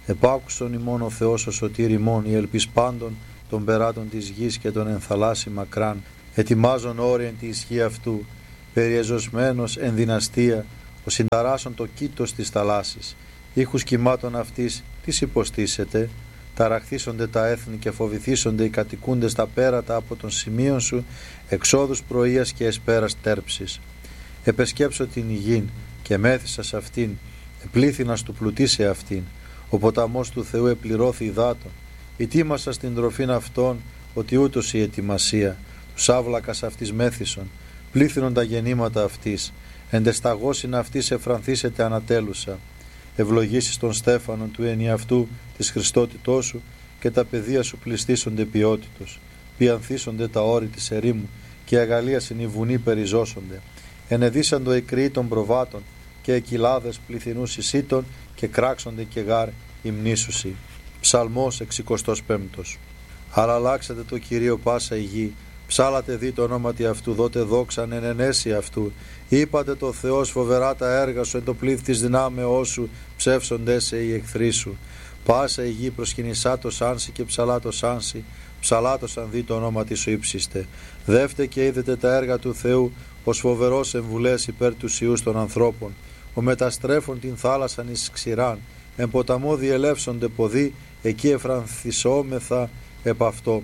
S1: Επάκουσον ημών ο Θεός ο σωτήρ ημών, η ελπίς πάντων των περάτων της γης και των ενθαλάσσι μακράν, ετοιμάζον όρια εν τη ισχύ αυτού, περιεζωσμένος εν δυναστεία, ο συνταράσσον το κήτος της θαλάσσης, ήχους κυμάτων αυτής, τις υποστήσετε, ταραχθήσονται τα έθνη και φοβηθήσονται οι κατοικούντες τα πέρατα από των σημείων σου, εξόδους πρωίας και εσπέρας τέρψης. Επεσκέψω την υγιήν και μέθησα σε αυτήν, επλήθυνας του πλουτίσε αυτήν, ο ποταμός του Θεού επληρώθη υδάτων, ετοίμασα στην τροφήν αυτών, ότι ούτως η ετοιμασία, τους άβλακας αυτής μέθησον, πλήθυνον τα γεννήματα αυτής, εντεσταγώσιν αυτής εφρανθήσετε ανατέλουσα, ευλογήσεις των στέφανων του ενιαυτού της Χριστότητός σου και τα παιδεία σου πληστήσονται ποιότητος, πιανθήσονται τα όρη της ερήμου και αγαλίασιν οι βουνοί περιζώσονται, ενεδίσαντο οι κρύοι των προβάτων και εκυλάδες πληθυνούς εισήτων και κράξονται και γάρ υμνήσουσι. Ψαλμός εξηκοστός πέμπτος. Αραλλάξατε το Κυρίο πάσα η γη, ψάλατε δι το ονόματι αυτού, δότε δόξαν εν ενέση αυτού. Είπατε το Θεός φοβερά τα έργα σου, εν το πλήθ της δυνάμεώς σου, ψεύσονται σε οι εχθροί σου. Πάσα η γη προσκυνησά το σάνσι και ψαλά το σάνσι, ψαλά το σαν δι το ονόματι σου ύψιστε. Δεύτε και είδετε τα έργα του Θεού, ως φοβερός εμβουλές υπέρ του ιούς των ανθρώπων. Ο μεταστρέφων την θάλασσαν εις ξηράν, εν ποταμό διελεύσονται ποδοί, εκεί εφρανθισόμεθα επ' αυτό.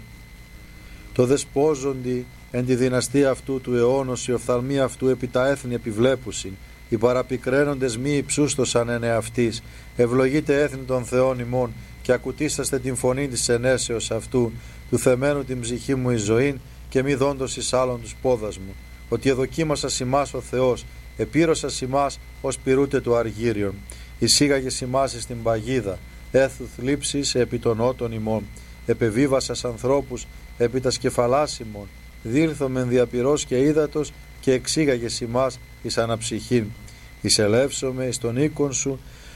S1: Το δεσπόζοντι εν τη δυναστεία αυτού του αιώνος, οι οφθαλμοί αυτού επί τα έθνη επιβλέπουσιν, οι παραπικραίνοντες μη υψούστοσαν εν εαυτής. Ευλογείτε έθνη των Θεών ημών και ακουτίσταστε την φωνή της ενέσεως αυτού, του θεμένου την ψυχή μου εις ζωήν και μη δόντος εις άλλων τους πόδας μου. Ότι εδοκίμασα σημάς ο Θεός, επήρωσα σημάς ως πυρούτε του αργύριον. Εισήγαγε σημάς εις την παγίδα, έθου θλίψης επί των ότων ημών. Επεβίβασας ανθρώπους επί τα σκεφαλάς ημών. Δήλθομεν διαπυρός και ύδατος και εξήγαγε σημάς εις αναψυχήν. Εισελεύσομαι εις τον οίκον σου,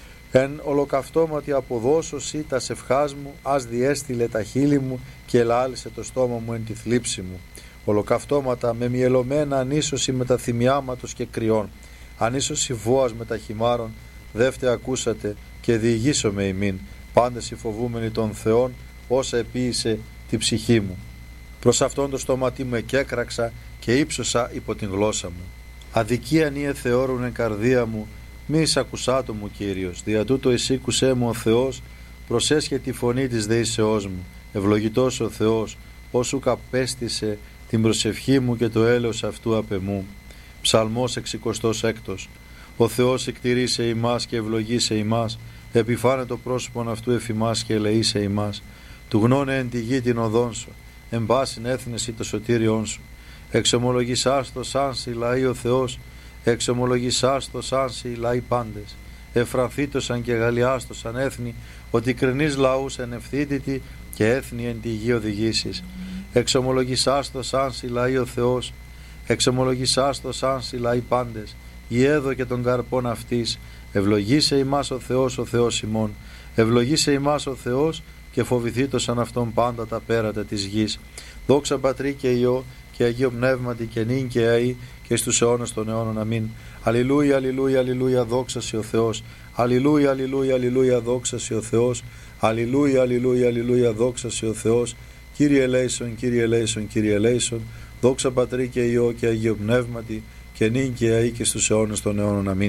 S1: εν ολοκαυτώματι αποδώσωση τα σευχάς μου, ας διέστειλε τα χείλη μου και ελάλησε το στόμα μου εν τη θλίψη μου. Ολοκαυτώματα με μυελωμένα ανίσωση με τα θυμιάματος και κρυών, ανίσωση βόας με τα χυμάρων, δεύτε ακούσατε και διηγήσομαι ημίν, πάντες οι φοβούμενοι των Θεών, όσα επίησε τη ψυχή μου. Προς αυτόν το στόματί μου εκέκραξα και ύψωσα υπό την γλώσσα μου. Αδικίαν ή εθεώρουν εν καρδία μου, μη εισακουσάτο μου Κύριος, δια τούτο εισήκουσέ μου ο Θεός, προσέσχε τη φωνή της δεήσεώς μου. Ευλογητός ο Θεός, όσου καπέστησε την προσευχή μου και το έλεος αυτού απ' εμού. Ψαλμός εξηκοστός έκτος. Ο Θεός εκτηρήσε ημάς και ευλογήσε ημάς, επιφάνε το πρόσωπον αυτού εφημάς και ελεήσε ημάς. Του γνώνε εν τη γη την οδόν σου, εν πάσιν έθνεση το σωτήριόν σου. Εξομολογησάς το σάνσι λαοί ο Θεός, εξομολογησάς το σάνσι λαοί πάντες. Εφρανθήτωσαν και γαλλιάστοσαν έθνη, ότι κρινείς λαούς εν ευθύτητη και έθνη εν τη γη οδηγήσεις. Εξομολογησάς το σάνσι λαοί ο Θεός, εξομολογησάς το σάνσι λαοί πάντες. Η έδω και των καρπών αυτής, ευλογήσε ημάς ο Θεός ο Θεός ημών. Ευλογήσε ημάς ο Θεός και φοβηθήτωσαν αυτόν πάντα τα πέρατα της γης. Δόξα Πατρί και Υιό και Αγίο Πνεύματι και νυν και αεί και στους αιώνας των αιώνων. Αμήν. Αλληλούια, αλληλούια, αλληλούια, δόξα σοι ο Θεός. Αλληλούια, αλληλούια, αλληλούια, δόξα σοι ο Θεός. Αλληλούια, αλληλούια, αλληλούια, δόξα σοι ο Θεός. Κύριε ελέησον, Κύριε ελέησον, Κύριε ελέησον. Δόξα Πατρί και Υιό και Αγίο Πνεύματι και νυν και αεί και στους αιώνας των αιώνων. Αμήν.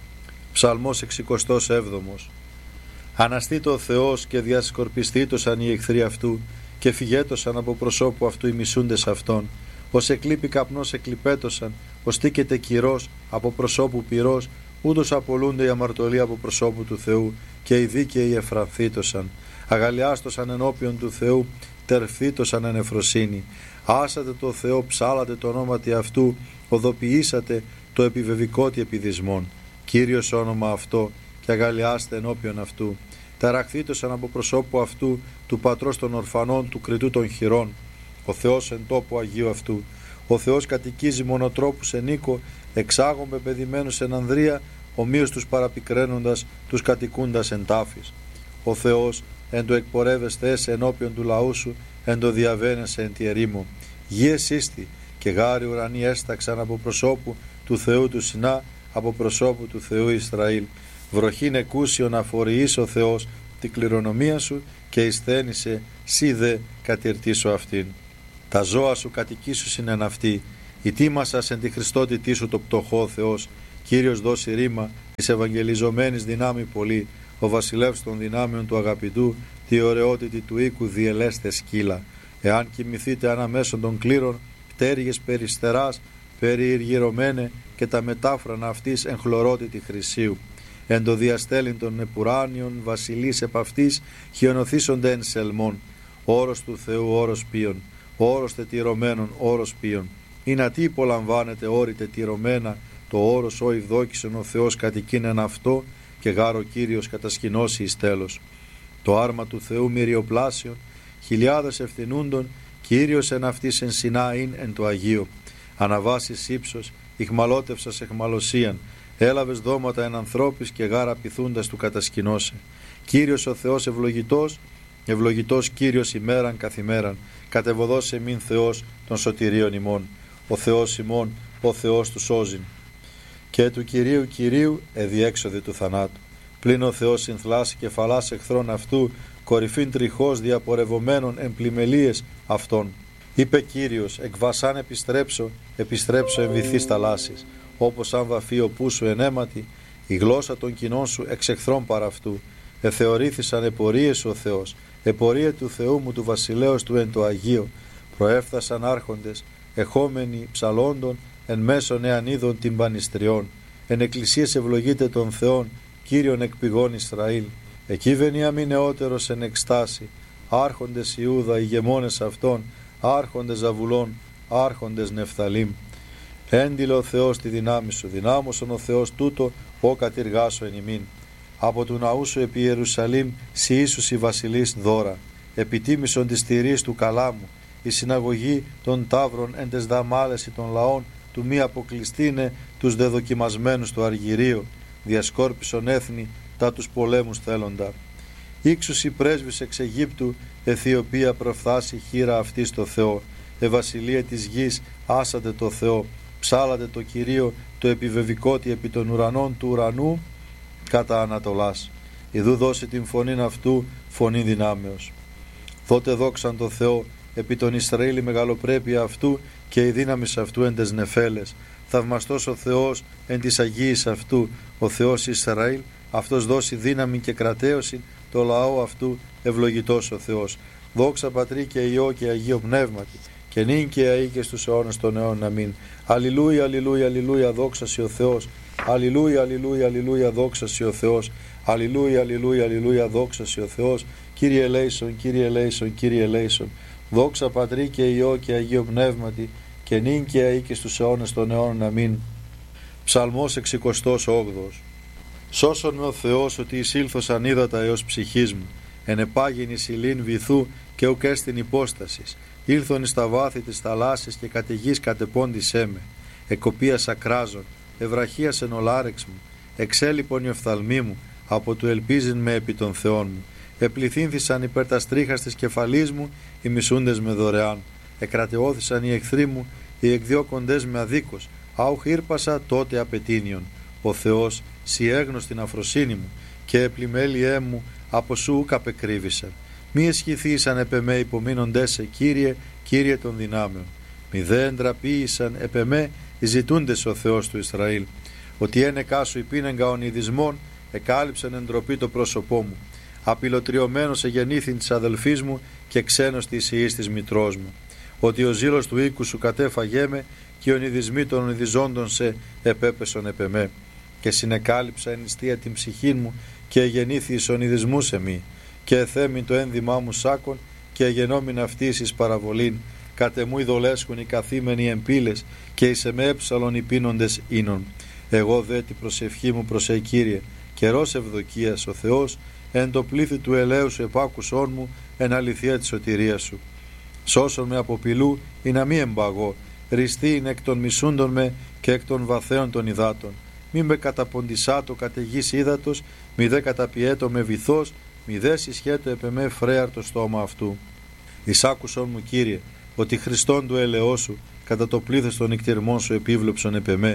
S1: Ψαλμός εξηκοστός έβδομος. Αναστήτω ο Θεός και διασκορπιστήτωσαν οι εχθροί αυτού και φυγέτωσαν από προσώπου αυτού οι μισούντες αυτών. Ως εκλείπει καπνός εκλειπέτωσαν, ως τίκεται κυρός από προσώπου πυρός, ούτως απολούνται οι αμαρτωλοί από προσώπου του Θεού και οι δίκαιοι εφρανθήτωσαν. Αγαλιάστωσαν ενώπιον του Θεού, τερφθήτωσαν εν εφροσύνη. Άσατε το Θεό, ψάλατε το ονόματι αυτού, οδοποιήσατε το επιβεβικότι επιδισμών. Κύριος όνομα αυτό και αγαλιάστε ενώπιον αυτού. Ταραχθήτωσαν από προσώπου αυτού του πατρός των ορφανών, του κριτού των χειρών. Ο Θεός εν τόπο Αγίου αυτού. Ο Θεός κατοικίζει μονοτρόπους εν οίκο, εξάγων πεπαιδημένους εν ανδρεία, ομοίως τους παραπικραίνοντας, τους κατοικούντας εν τάφης. Ο Θεός εν το εκπορεύεστε έσαι ενώπιον του λαού σου, εν το διαβαίνεσαι εν τη ερήμο. Γη εσύστη και γάρι ουρανοί έσταξαν από προσώπου του Θεού του Σινά, από προσώπου του Θεού Ισραήλ. Βροχήν εκούσιον αφοριείς ο Θεός, την κληρονομία σου και εισθένησε σύ δε κατηρτήσω αυτήν. Τα ζώα σου κατοικήσου είναι αυτή, ητήμασας εν τη Χριστότητή σου το πτωχό Θεός, Κύριος δώσει ρήμα της ευαγγελιζομένης δυνάμει πολύ, ο βασιλεύς των δυνάμεων του αγαπητού, τη ωραιότητη του οίκου διελέστε σκύλα. Εάν κοιμηθείτε αναμέσων των κλήρων, πτέρυγες περιστεράς, περιηργυρωμένε και τα μετάφρανα αυτής εν χλωρότητη χρυσίου. Εν το διαστέλιν των επουράνιων βασιλείς επ' αυτής χιονοθήσονται εν σελμών. Όρος του Θεού όρος ποιον, όρος τετυρωμένων όρος ποιον. Ή να τι υπολαμβάνεται όρη τετυρωμένα, το όρος ο ευδόκησον ο Θεός κατοικίνεν αυτό και γάρο Κύριος κατασκηνώσει εις τέλος. Το άρμα του Θεού μυριοπλάσιον, χιλιάδες ευθυνούντων, Κύριος εν αυτής εν συνάειν εν το Αγίο. Αναβάσεις ύψος, ηχμαλώτευσας εχμαλωσίαν, έλαβες δώματα εν ανθρώπης και γάρα πειθούντας του κατασκηνώσε. Κύριος ο Θεός ευλογητός, ευλογητός Κύριος ημέραν καθημέραν, κατεβοδός εμήν Θεός των σωτηρίων ημών. Ο Θεός ημών, ο Θεός του σώζειν. Και του Κυρίου Κυρίου εδιέξοδη του θανάτου. Πλην ο Θεός συνθλάσει κεφαλάς εχθρών αυτού, κορυφήν τριχώς διαπορευωμένων εν πλημελίες αυτών. Είπε Κύριος, εκ βασάν επιστρέψω, επιστρέψω εν βυθείς θαλάσσης, όπως αν βαφεί ο πούσου εν αίματι, η γλώσσα των κοινών σου εξ εχθρών παρά αυτού. Εθεωρήθησαν επορίες ο Θεός, επορία του Θεού μου του βασιλέως του εν το Αγίο. Προέφθασαν άρχοντες, εχόμενοι ψαλόντων, εν μέσον εαν είδων την πανιστριών. Εν εκκλησίες ευλογείται των Θεών, Κύριον εκ πηγών Ισραήλ. Εκεί βενιάμιν νεότερος εν εκστάση, άρχοντες Ιούδα, ηγεμόνες αυτών, άρχοντες Ζαβουλών, άρχοντες Νεφθαλήμ. Έντιλε ο Θεός τη δυνάμει σου, δυνάμωσον ο Θεός τούτο, ο κατηργάσω εν ημίν. Από του ναού σου επί Ιερουσαλήμ, σοι ίσους οι βασιλείς δώρα. Επιτίμησον της τηρής του καλάμου, η συναγωγή των ταύρων εν τες δαμάλες των λαών, του μη αποκλειστήνε τους δεδοκιμασμένους του αργυρίου, διασκόρπισον έθνη τα τους πολέμους θέλοντα. Ήξους οι πρέσβης εξ Αιγύπτου, Αιθιοπία προφθάσει χείρα αυτή στο Θεό. Ευασιλεία της γης, άσατε το Θεό, ψάλατε το Κυρίο, το επιβεβικότι επί των ουρανών του ουρανού, κατά Ανατολάς. Ιδού δώσει την φωνήν αυτού, φωνή δυνάμεως. Τότε δόξαν το Θεό, επί τον Ισραήλ η μεγαλοπρέπεια αυτού και η δύναμη αυτού εν τες νεφέλες. Θαυμαστός ο Θεός εν της Αγίης αυτού, ο Θεός Ισραήλ, αυτός δώσει δύναμη και κρατέωση, το λαό αυτού ευλογητός ο Θεός. Δόξα Πατρί και Υιό και Αγίο Πνεύματι, και νυν και αεί και στους αιώνας των αιώνων. Αμήν. Αλληλούια, αλληλούια, αλληλούια, δόξα σοι ο Θεός. Αλληλούια, αλληλούια, αλληλούια, δόξα σοι ο Θεός. Αλληλούια, αλληλούια, αλληλούια, δόξα σοι ο Θεός. Κύριε ελέησον, Κύριε ελέησον, Κύριε ελέησον. Δόξα Πατρί και Υιό και Αγίο Πνεύματι, και νυν και αεί και στους αιώνας των αιώνων. Αμήν. Ψαλμός εξηκοστός όγδοος. Σώσον με ο Θεός ότι εισήλθωσαν ύδατα έως ψυχής μου, εν επάγειν εις ηλίν βυθού και ουκ έστιν υπόστασης. Ήλθον εις τα βάθη της θαλάσσης και κατ' γης κατεπώντησέ με. Εκοπίας ακράζων, ευραχίασεν ο λάρεξ μου, εξέλιπον η οφθαλμή μου, από του ελπίζειν με επί των Θεών μου. Επληθύνθησαν υπέρ τα στρίχας της κεφαλής μου, οι μισούντες με δωρεάν. Εκρατεώθησαν οι εχθροί μου, οι εκδιώκοντες με αδίκως. Άουχ ήρπασα τότε απαιτήνιον. Ο Θεός σοι έγνωστην αφροσύνη μου, και επλημέλιέ μου από σου ουκ απεκρίβησαν. Μη εσχηθήσαν επ' εμέ υπομείνοντές σε, Κύριε, Κύριε των δυνάμεων. Μη δε εντραπείησαν επ' εμέ οι ζητούντες ο Θεός του Ισραήλ. Ότι ένεκά σου υπήνεγκα ονειδισμών, εκάλυψαν εντροπή το πρόσωπό μου. Απειλωτριωμένος εγεννήθην της αδελφής μου και ξένος της ιής της μητρός μου. Ότι ο ζήλος του οίκου σου κατέφαγέ με, και οι ονειδισμοί των ονειδιζόντων σε επέπεσον επ' εμέ. Και συνεκάλυψα εν νηστεία την ψυχή μου, και εγεννήθη εις ονειδισμούς εμεί. Και εθέμην το ένδυμά μου σάκον, και εγενόμην αυτής εις παραβολήν. Κατεμού ειδολέσχουν οι καθήμενοι εμπύλες, και εις εμέ έψαλον οι πίνοντες ίνων. Εγώ δε την προσευχή μου προσέ Κύριε, καιρός ευδοκίας ο Θεός, εν το πλήθη του ελαίου σου επάκουσόν μου, εν αληθεία της σωτηρίας σου. Σώσον με από πηλού, ή να μη εμπαγώ, ριστή είναι εκ των μισούντων με και εκ των βαθέων των υδάτων. Μη με καταποντισάτο κατ' γης ύδατος, μη δε καταπιέτο με βυθός, μη δε συσχέτω επ' εμέ φρέαρ το στόμα αυτού. Εισάκουσον μου, Κύριε, ότι Χριστόν του ελαιός σου, κατά το πλήθος των νικτυρμών σου επίβλεψον επ' εμέ.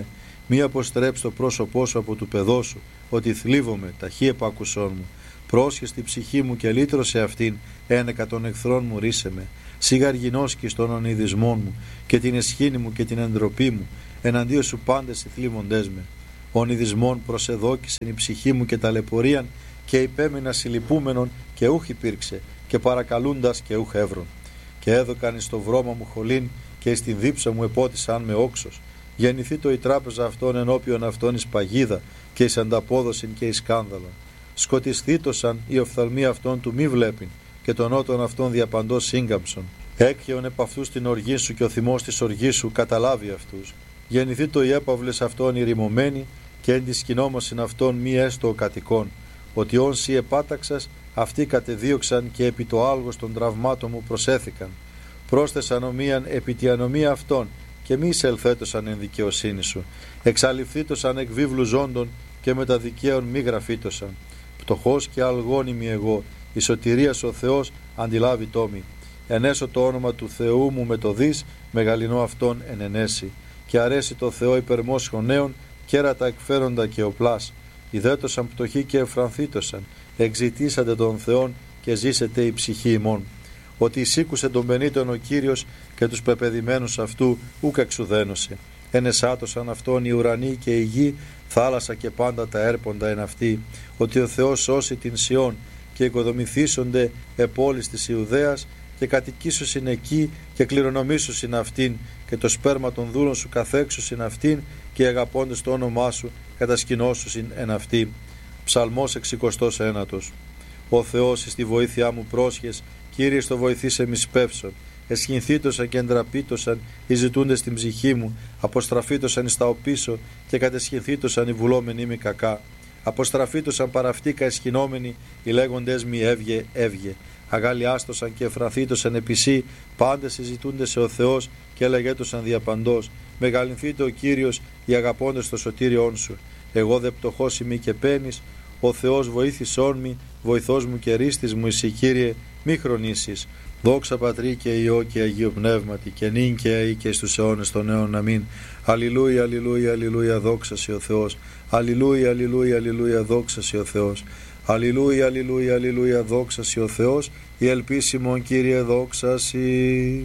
S1: Μη αποστρέψει το πρόσωπό σου από του παιδός σου, ότι θλίβομαι, ταχύ επάκουσόν μου. Πρόσχες τη ψυχή μου και λύτρωσε αυτήν, ένεκα των εχθρών μου ρίσε με. Σιγαργινώσκεις των ονειδισμών μου και την εσχήνη μου και την εντροπή μου, εναντίον σου πάντες οι θλίβοντές με. Ονειδισμών προσεδόκησεν η ψυχή μου και ταλαιπωρίαν, και υπέμεινα συλληπούμενον και ούχ υπήρξε, και παρακαλούντας και ούχ εύρων. Και έδωκαν εις το βρώμα μου χολήν, και εις την δίψα μου επότισαν με όξος. Γεννηθεί το η τράπεζα αυτών ενώπιον αυτών εις παγίδα, και εις ανταπόδοσιν και εις σκάνδαλον. Σκοτισθήτωσαν οι οφθαλμοί αυτών του μη βλέπειν, και των νότων αυτών διαπαντός σύγκαμψον. Έκχεον επ' αυτούς την οργή σου, και ο θυμός της οργής σου καταλάβει αυτούς. Γεννηθεί το οι έπαυλες αυτών ηρημωμένοι, και εν τη σκηνόμασιν αυτών μη έστω ο κατοικών. Ότι όν σοι επάταξας, αυτοί κατεδίωξαν και επί το άλγος των τραυμάτων μου προσέθηκαν. Πρόσθεσαν ομοίαν επί τη ανομία αυτών, και μη εισελθέτωσαν εν δικαιοσύνη σου. Εξαλειφθήτωσαν εκ βίβλου ζώντων, και με τα δικαίων μη γραφήτωσαν. Πτωχός και αλγόνιμη εγώ, η σωτηρίας ο Θεός αντιλάβει τόμη. Ενέσω το όνομα του Θεού μου με το δις, μεγαλυνό αυτόν εν ενέσει. Και αρέσει το Θεό υπερμόσχων νέων, κέρατα εκφέροντα και οπλάς. Ιδέτωσαν πτωχοί και εφρανθήτωσαν, εξητήσατε τον Θεόν και ζήσετε η ψυχή ημών. Ότι εισήκουσε τον πενήτων ο Κύριος και τους πεπαιδημένους αυτού ούκ εξουδένωσε. Ενεσάτωσαν αυτόν οι ουρανοί και η γη, θάλασσα και πάντα τα έρποντα εν αυτή. Ότι ο Θεός σώσει την Σιών και οικοδομηθήσονται επόλεις της Ιουδαίας, και κατοικήσουσιν εκεί και κληρονομήσουσιν αυτήν, και το σπέρμα των δούλων σου καθέξουσιν αυτήν, και οι αγαπώντες το όνομά σου κατασκηνώσουσιν εν αυτή. Ψαλμός εξηκοστός ένατος. Ο Θεός εις τη βοήθειά μου πρόσχες, Κύριε στο βοηθήσε μη σπεύσον. Εσχυνθήτωσαν και εντραπήτωσαν οι ζητούντες στην ψυχή μου, αποστραφήτωσαν εις τα οπίσω, και κατεσχυνθήτωσαν οι βουλόμενοι μη κακά. Αποστραφήτωσαν παραυτήκα εσχυνόμενοι, οι λέγοντες μη έβγε, έβγε. Αγαλιάστοσαν και εφραθήτωσαν επισή, πάντες συζητούνται σε ο Θεός, και έλεγέτωσαν διαπαντός. Μεγαλυνθείτε ο Κύριος, οι αγαπώντες το σωτήριόν σου. Εγώ δε πτωχός ημί και πένης, ο Θεός βοήθησόν μη, βοηθός μου και ρίστης μου, εσύ Κύριε, μη χρονίσεις. Δόξα Πατρί και Υιό και Αγίου Πνεύματι, και νυν και αεί και στους αιώνες των αιώνων. Αμήν. Αλληλούια, αλληλούια, αλληλούια, δόξα σε ο Θεός. Αλληλούια, αλληλούια, αλληλούια, δόξα σε ο Θεός. Αλληλούια, αλληλούια, αλληλούια, δόξα σε ο Θεός. Η ελπίσιμον Κύριε, δόξα σοι.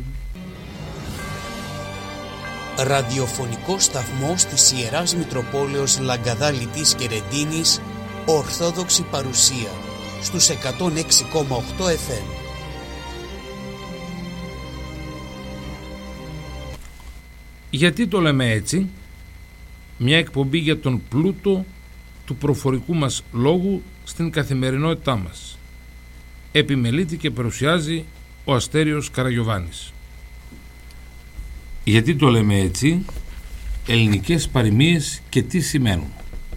S2: Ραδιοφωνικός σταθμός της Ιεράς Μητροπόλεως Λαγκαδά Λιτής και Ρεντίνης, Ορθόδοξη παρουσία στους εκατόν έξι κόμμα οκτώ εφ εμ.
S3: Γιατί το λέμε έτσι? Μια εκπομπή για τον πλούτο του προφορικού μας λόγου στην καθημερινότητά μας. Επιμελείται και παρουσιάζει ο Αστέριος Καραγιωβάνης. Γιατί το λέμε έτσι? Ελληνικές παροιμίες και τι σημαίνουν.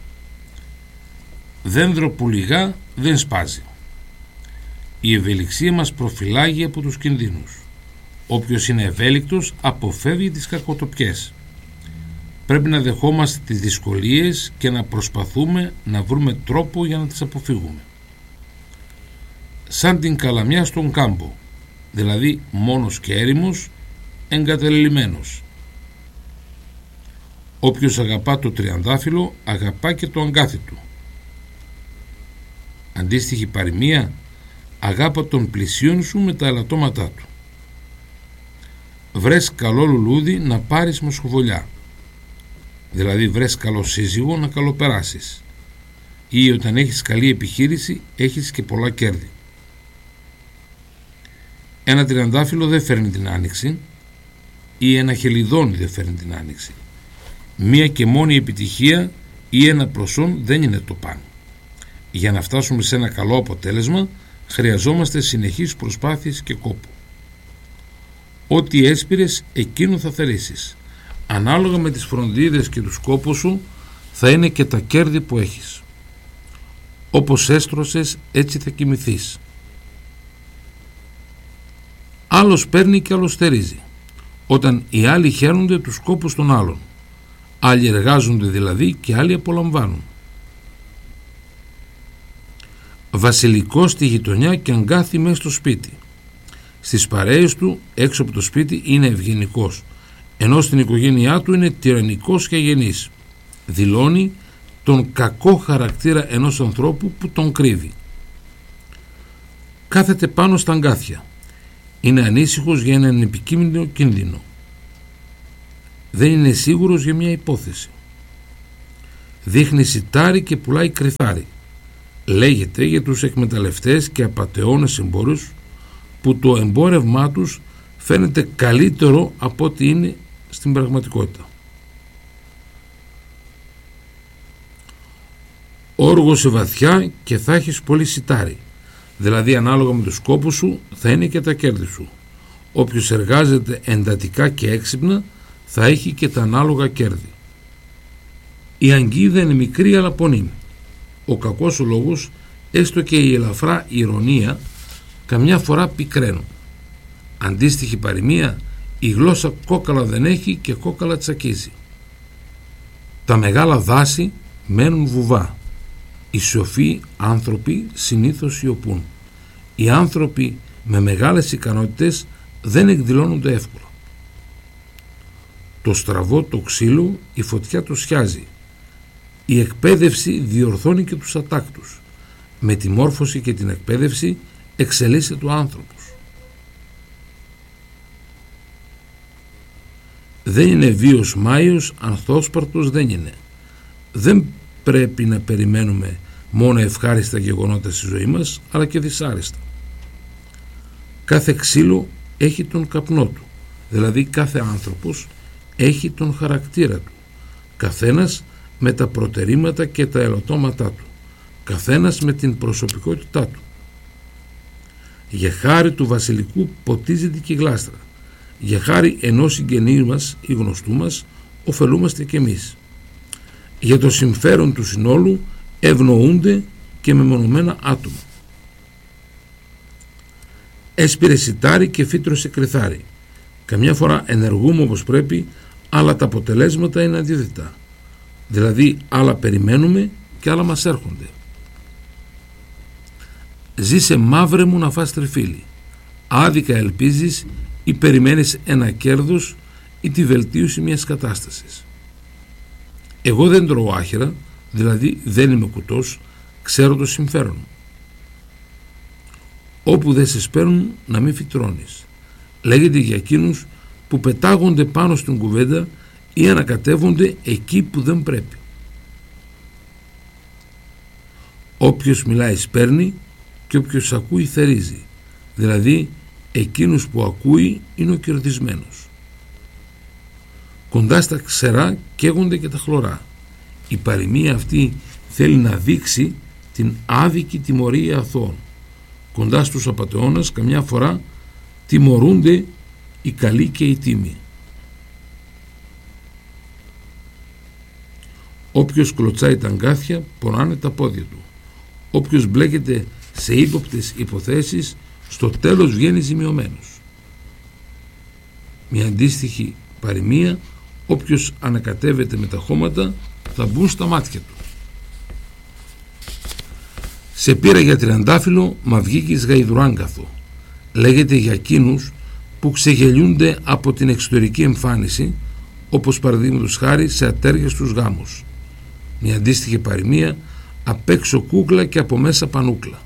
S3: Δένδρο που λιγά δεν σπάζει. Η ευελιξία μας προφυλάγει από τους κινδύνους. Όποιος είναι ευέλικτος αποφεύγει τις κακοτοπιές. Πρέπει να δεχόμαστε τις δυσκολίες και να προσπαθούμε να βρούμε τρόπο για να τις αποφύγουμε. Σαν την καλαμιά στον κάμπο, δηλαδή μόνος και έρημος, εγκαταλελειμμένος. Όποιος αγαπά το τριαντάφυλλο αγαπά και το αγκάθι του. Αντίστοιχη παροιμία, αγάπα τον πλησίον σου με τα ελαττώματά του. Βρες καλό λουλούδι να πάρεις μοσχοβολιά, δηλαδή βρες καλό σύζυγο να καλοπεράσεις, ή όταν έχεις καλή επιχείρηση έχεις και πολλά κέρδη. Ένα τριαντάφυλλο δεν φέρνει την άνοιξη, ή ένα χελιδόνι δεν φέρνει την άνοιξη. Μία και μόνη επιτυχία ή ένα προσόν δεν είναι το παν. Για να φτάσουμε σε ένα καλό αποτέλεσμα χρειαζόμαστε συνεχείς προσπάθειες και κόπο. Ό,τι έσπηρες εκείνο θα θερήσεις. Ανάλογα με τις φροντίδες και τους κόπους σου θα είναι και τα κέρδη που έχεις. Όπως έστρωσες έτσι θα κοιμηθείς. Άλλος παίρνει και άλλος θερίζει. Όταν οι άλλοι χαίρονται τους κόπους των άλλων. Άλλοι εργάζονται δηλαδή και άλλοι απολαμβάνουν. Βασιλικός στη γειτονιά και αγκάθι μέσα στο σπίτι. Στις παρέες του έξω από το σπίτι είναι ευγενικός, ενώ στην οικογένειά του είναι τυραννικός και αγενής. δηλώνει τον κακό χαρακτήρα ενός ανθρώπου που τον κρύβει. Κάθεται πάνω στα αγκάθια. Είναι ανήσυχος για έναν επικίνδυνο κίνδυνο. Δεν είναι σίγουρος για μια υπόθεση. Δείχνει σιτάρι και πουλάει κρυθάρι. Λέγεται για τους εκμεταλλευτές και απατεώνες εμπόρους που το εμπόρευμά τους φαίνεται καλύτερο από ό,τι είναι στην πραγματικότητα. Όργωσε βαθιά και θα έχεις πολύ σιτάρι. Δηλαδή ανάλογα με τους σκόπους σου θα είναι και τα κέρδη σου. Όποιος εργάζεται εντατικά και έξυπνα θα έχει και τα ανάλογα κέρδη. Η αγκίδα είναι μικρή αλλά πονή. Ο κακός ο λόγος, έστω και η ελαφρά ηρωνία, καμιά φορά πικραίνουν. Αντίστοιχη παροιμία, η γλώσσα κόκαλα δεν έχει και κόκαλα τσακίζει. Τα μεγάλα δάση μένουν βουβά. Οι σοφοί άνθρωποι συνήθως σιωπούν. Οι άνθρωποι με μεγάλες ικανότητες δεν εκδηλώνονται εύκολα. Το στραβό το ξύλο η φωτιά το σιάζει. Η εκπαίδευση διορθώνει και τους ατάκτους. Με τη μόρφωση και την εκπαίδευση εξελίσσεται ο άνθρωπος. Δεν είναι βίος Μάιος, ανθόσπαρτος δεν είναι. Δεν πρέπει να περιμένουμε μόνο ευχάριστα γεγονότα στη ζωή μας, αλλά και δυσάρεστα. Κάθε ξύλο έχει τον καπνό του, δηλαδή κάθε άνθρωπος έχει τον χαρακτήρα του, καθένας με τα προτερήματα και τα ελαττώματά του, καθένας με την προσωπικότητά του. Για χάρη του βασιλικού ποτίζεται και η γλάστρα. Για χάρη ενός συγγενή μας ή γνωστού μας ωφελούμαστε κι εμείς. Για το συμφέρον του συνόλου ευνοούνται και μεμονωμένα άτομα. Έσπηρε σιτάρι και φύτρωσε κρυθάρι. Καμιά φορά ενεργούμε όπως πρέπει, αλλά τα αποτελέσματα είναι αντίθετα. Δηλαδή άλλα περιμένουμε και άλλα μας έρχονται. Ζήσε μαύρε μου να φας τριφύλι. Άδικα ελπίζεις ή περιμένεις ένα κέρδος ή τη βελτίωση μιας κατάστασης. Εγώ δεν τρώω άχυρα, δηλαδή δεν είμαι κουτός, ξέρω το συμφέρον μου. Όπου δεν σε σπέρνουν να μην φυτρώνεις. Λέγεται για εκείνους που πετάγονται πάνω στην κουβέντα ή ανακατεύονται εκεί που δεν πρέπει. Όποιος μιλάει σπέρνει και όποιος ακούει θερίζει. Δηλαδή εκείνους που ακούει είναι ο κερδισμένος. Κοντά στα ξερά καίγονται και τα χλωρά. Η παροιμία αυτή θέλει να δείξει την άδικη τιμωρία αθώων. Κοντά στους απατεώνας καμιά φορά τιμωρούνται οι καλοί και οι τίμοι. Όποιος κλωτσάει τα αγκάθια πονάνε τα πόδια του. Όποιος μπλέκεται σε ύποπτες υποθέσεις στο τέλος βγαίνει ζημιωμένος. Μια αντίστοιχη παροιμία, όποιος ανακατεύεται με τα χώματα θα μπουν στα μάτια του. Σε πήρα για τριαντάφυλλο μα βγήκες γαϊδουράγκαθο. Λέγεται για εκείνους που ξεγελιούνται από την εξωτερική εμφάνιση, όπως παραδείγματος χάρη σε ατέριαστους γάμους. Μια αντίστοιχη παροιμία, απ' έξω κούκλα και από μέσα πανούκλα.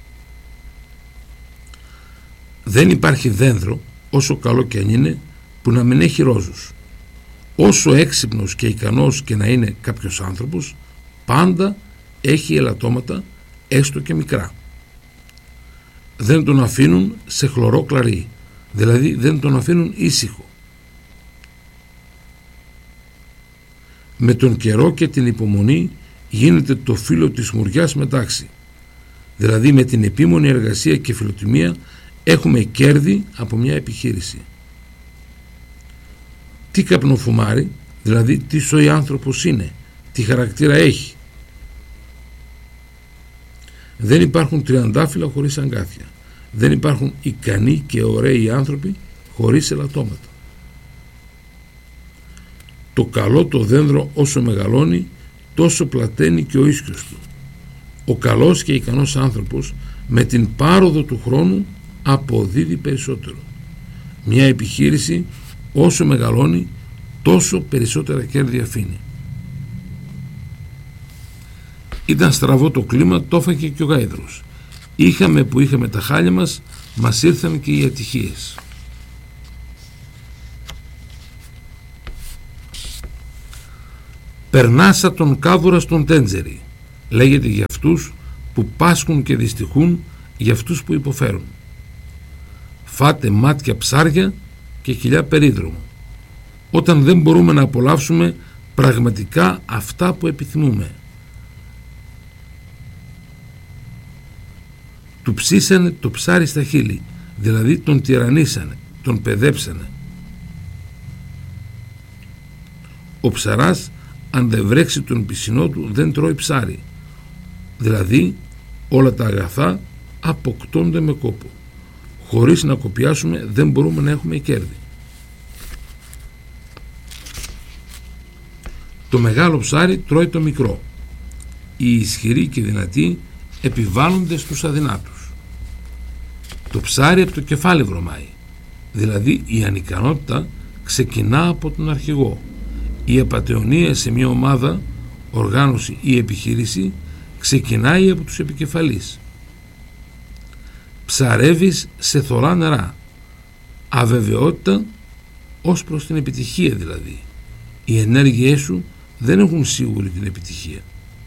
S3: Δεν υπάρχει δένδρο, όσο καλό και αν είναι, που να μην έχει ρόζους. Όσο έξυπνος και ικανός και να είναι κάποιος άνθρωπος, πάντα έχει ελαττώματα, έστω και μικρά. Δεν τον αφήνουν σε χλωρό κλαρί, δηλαδή δεν τον αφήνουν ήσυχο. Με τον καιρό και την υπομονή γίνεται το φύλλο της μουριάς μετάξι, δηλαδή με την επίμονη εργασία και φιλοτιμία έχουμε κέρδη από μια επιχείρηση. Τι καπνοφουμάρει, δηλαδή τι σοϊ άνθρωπος είναι, τι χαρακτήρα έχει. Δεν υπάρχουν τριαντάφυλλα χωρίς αγκάθια. Δεν υπάρχουν ικανοί και ωραίοι άνθρωποι χωρίς ελαττώματα. Το καλό το δένδρο όσο μεγαλώνει, τόσο πλαταίνει και ο ίσκιος του. Ο καλός και ικανός άνθρωπος με την πάροδο του χρόνου αποδίδει περισσότερο. Μια επιχείρηση όσο μεγαλώνει, τόσο περισσότερα κέρδη αφήνει. Ήταν στραβό το κλίμα, το έφαγε και ο γάιδρος. Είχαμε που είχαμε τα χάλια μας, μας ήρθαν και οι ατυχίες. Περνάσα τον κάβουρα στον τέντζερι, λέγεται για αυτούς που πάσχουν και δυστυχούν, για αυτούς που υποφέρουν. Φάτε μάτια ψάρια και κοιλιά περίδρομο, όταν δεν μπορούμε να απολαύσουμε πραγματικά αυτά που επιθυμούμε. Του ψήσανε το ψάρι στα χείλη, δηλαδή τον τυραννίσανε, τον παιδέψανε. Ο ψαράς, αν δεν βρέξει τον πισινό του, δεν τρώει ψάρι, δηλαδή όλα τα αγαθά αποκτώνται με κόπο. Χωρίς να κοπιάσουμε δεν μπορούμε να έχουμε κέρδη. Το μεγάλο ψάρι τρώει το μικρό. Οι ισχυροί και δυνατοί επιβάλλονται στους αδυνάτους. Το ψάρι από το κεφάλι βρωμάει, δηλαδή η ανικανότητα ξεκινά από τον αρχηγό. Η απατεωνία σε μια ομάδα, οργάνωση ή επιχείρηση ξεκινάει από τους επικεφαλείς. Ψαρεύεις σε θωρά νερά, αβεβαιότητα ως προς την επιτυχία δηλαδή. Οι ενέργειές σου δεν έχουν σίγουρη την επιτυχία.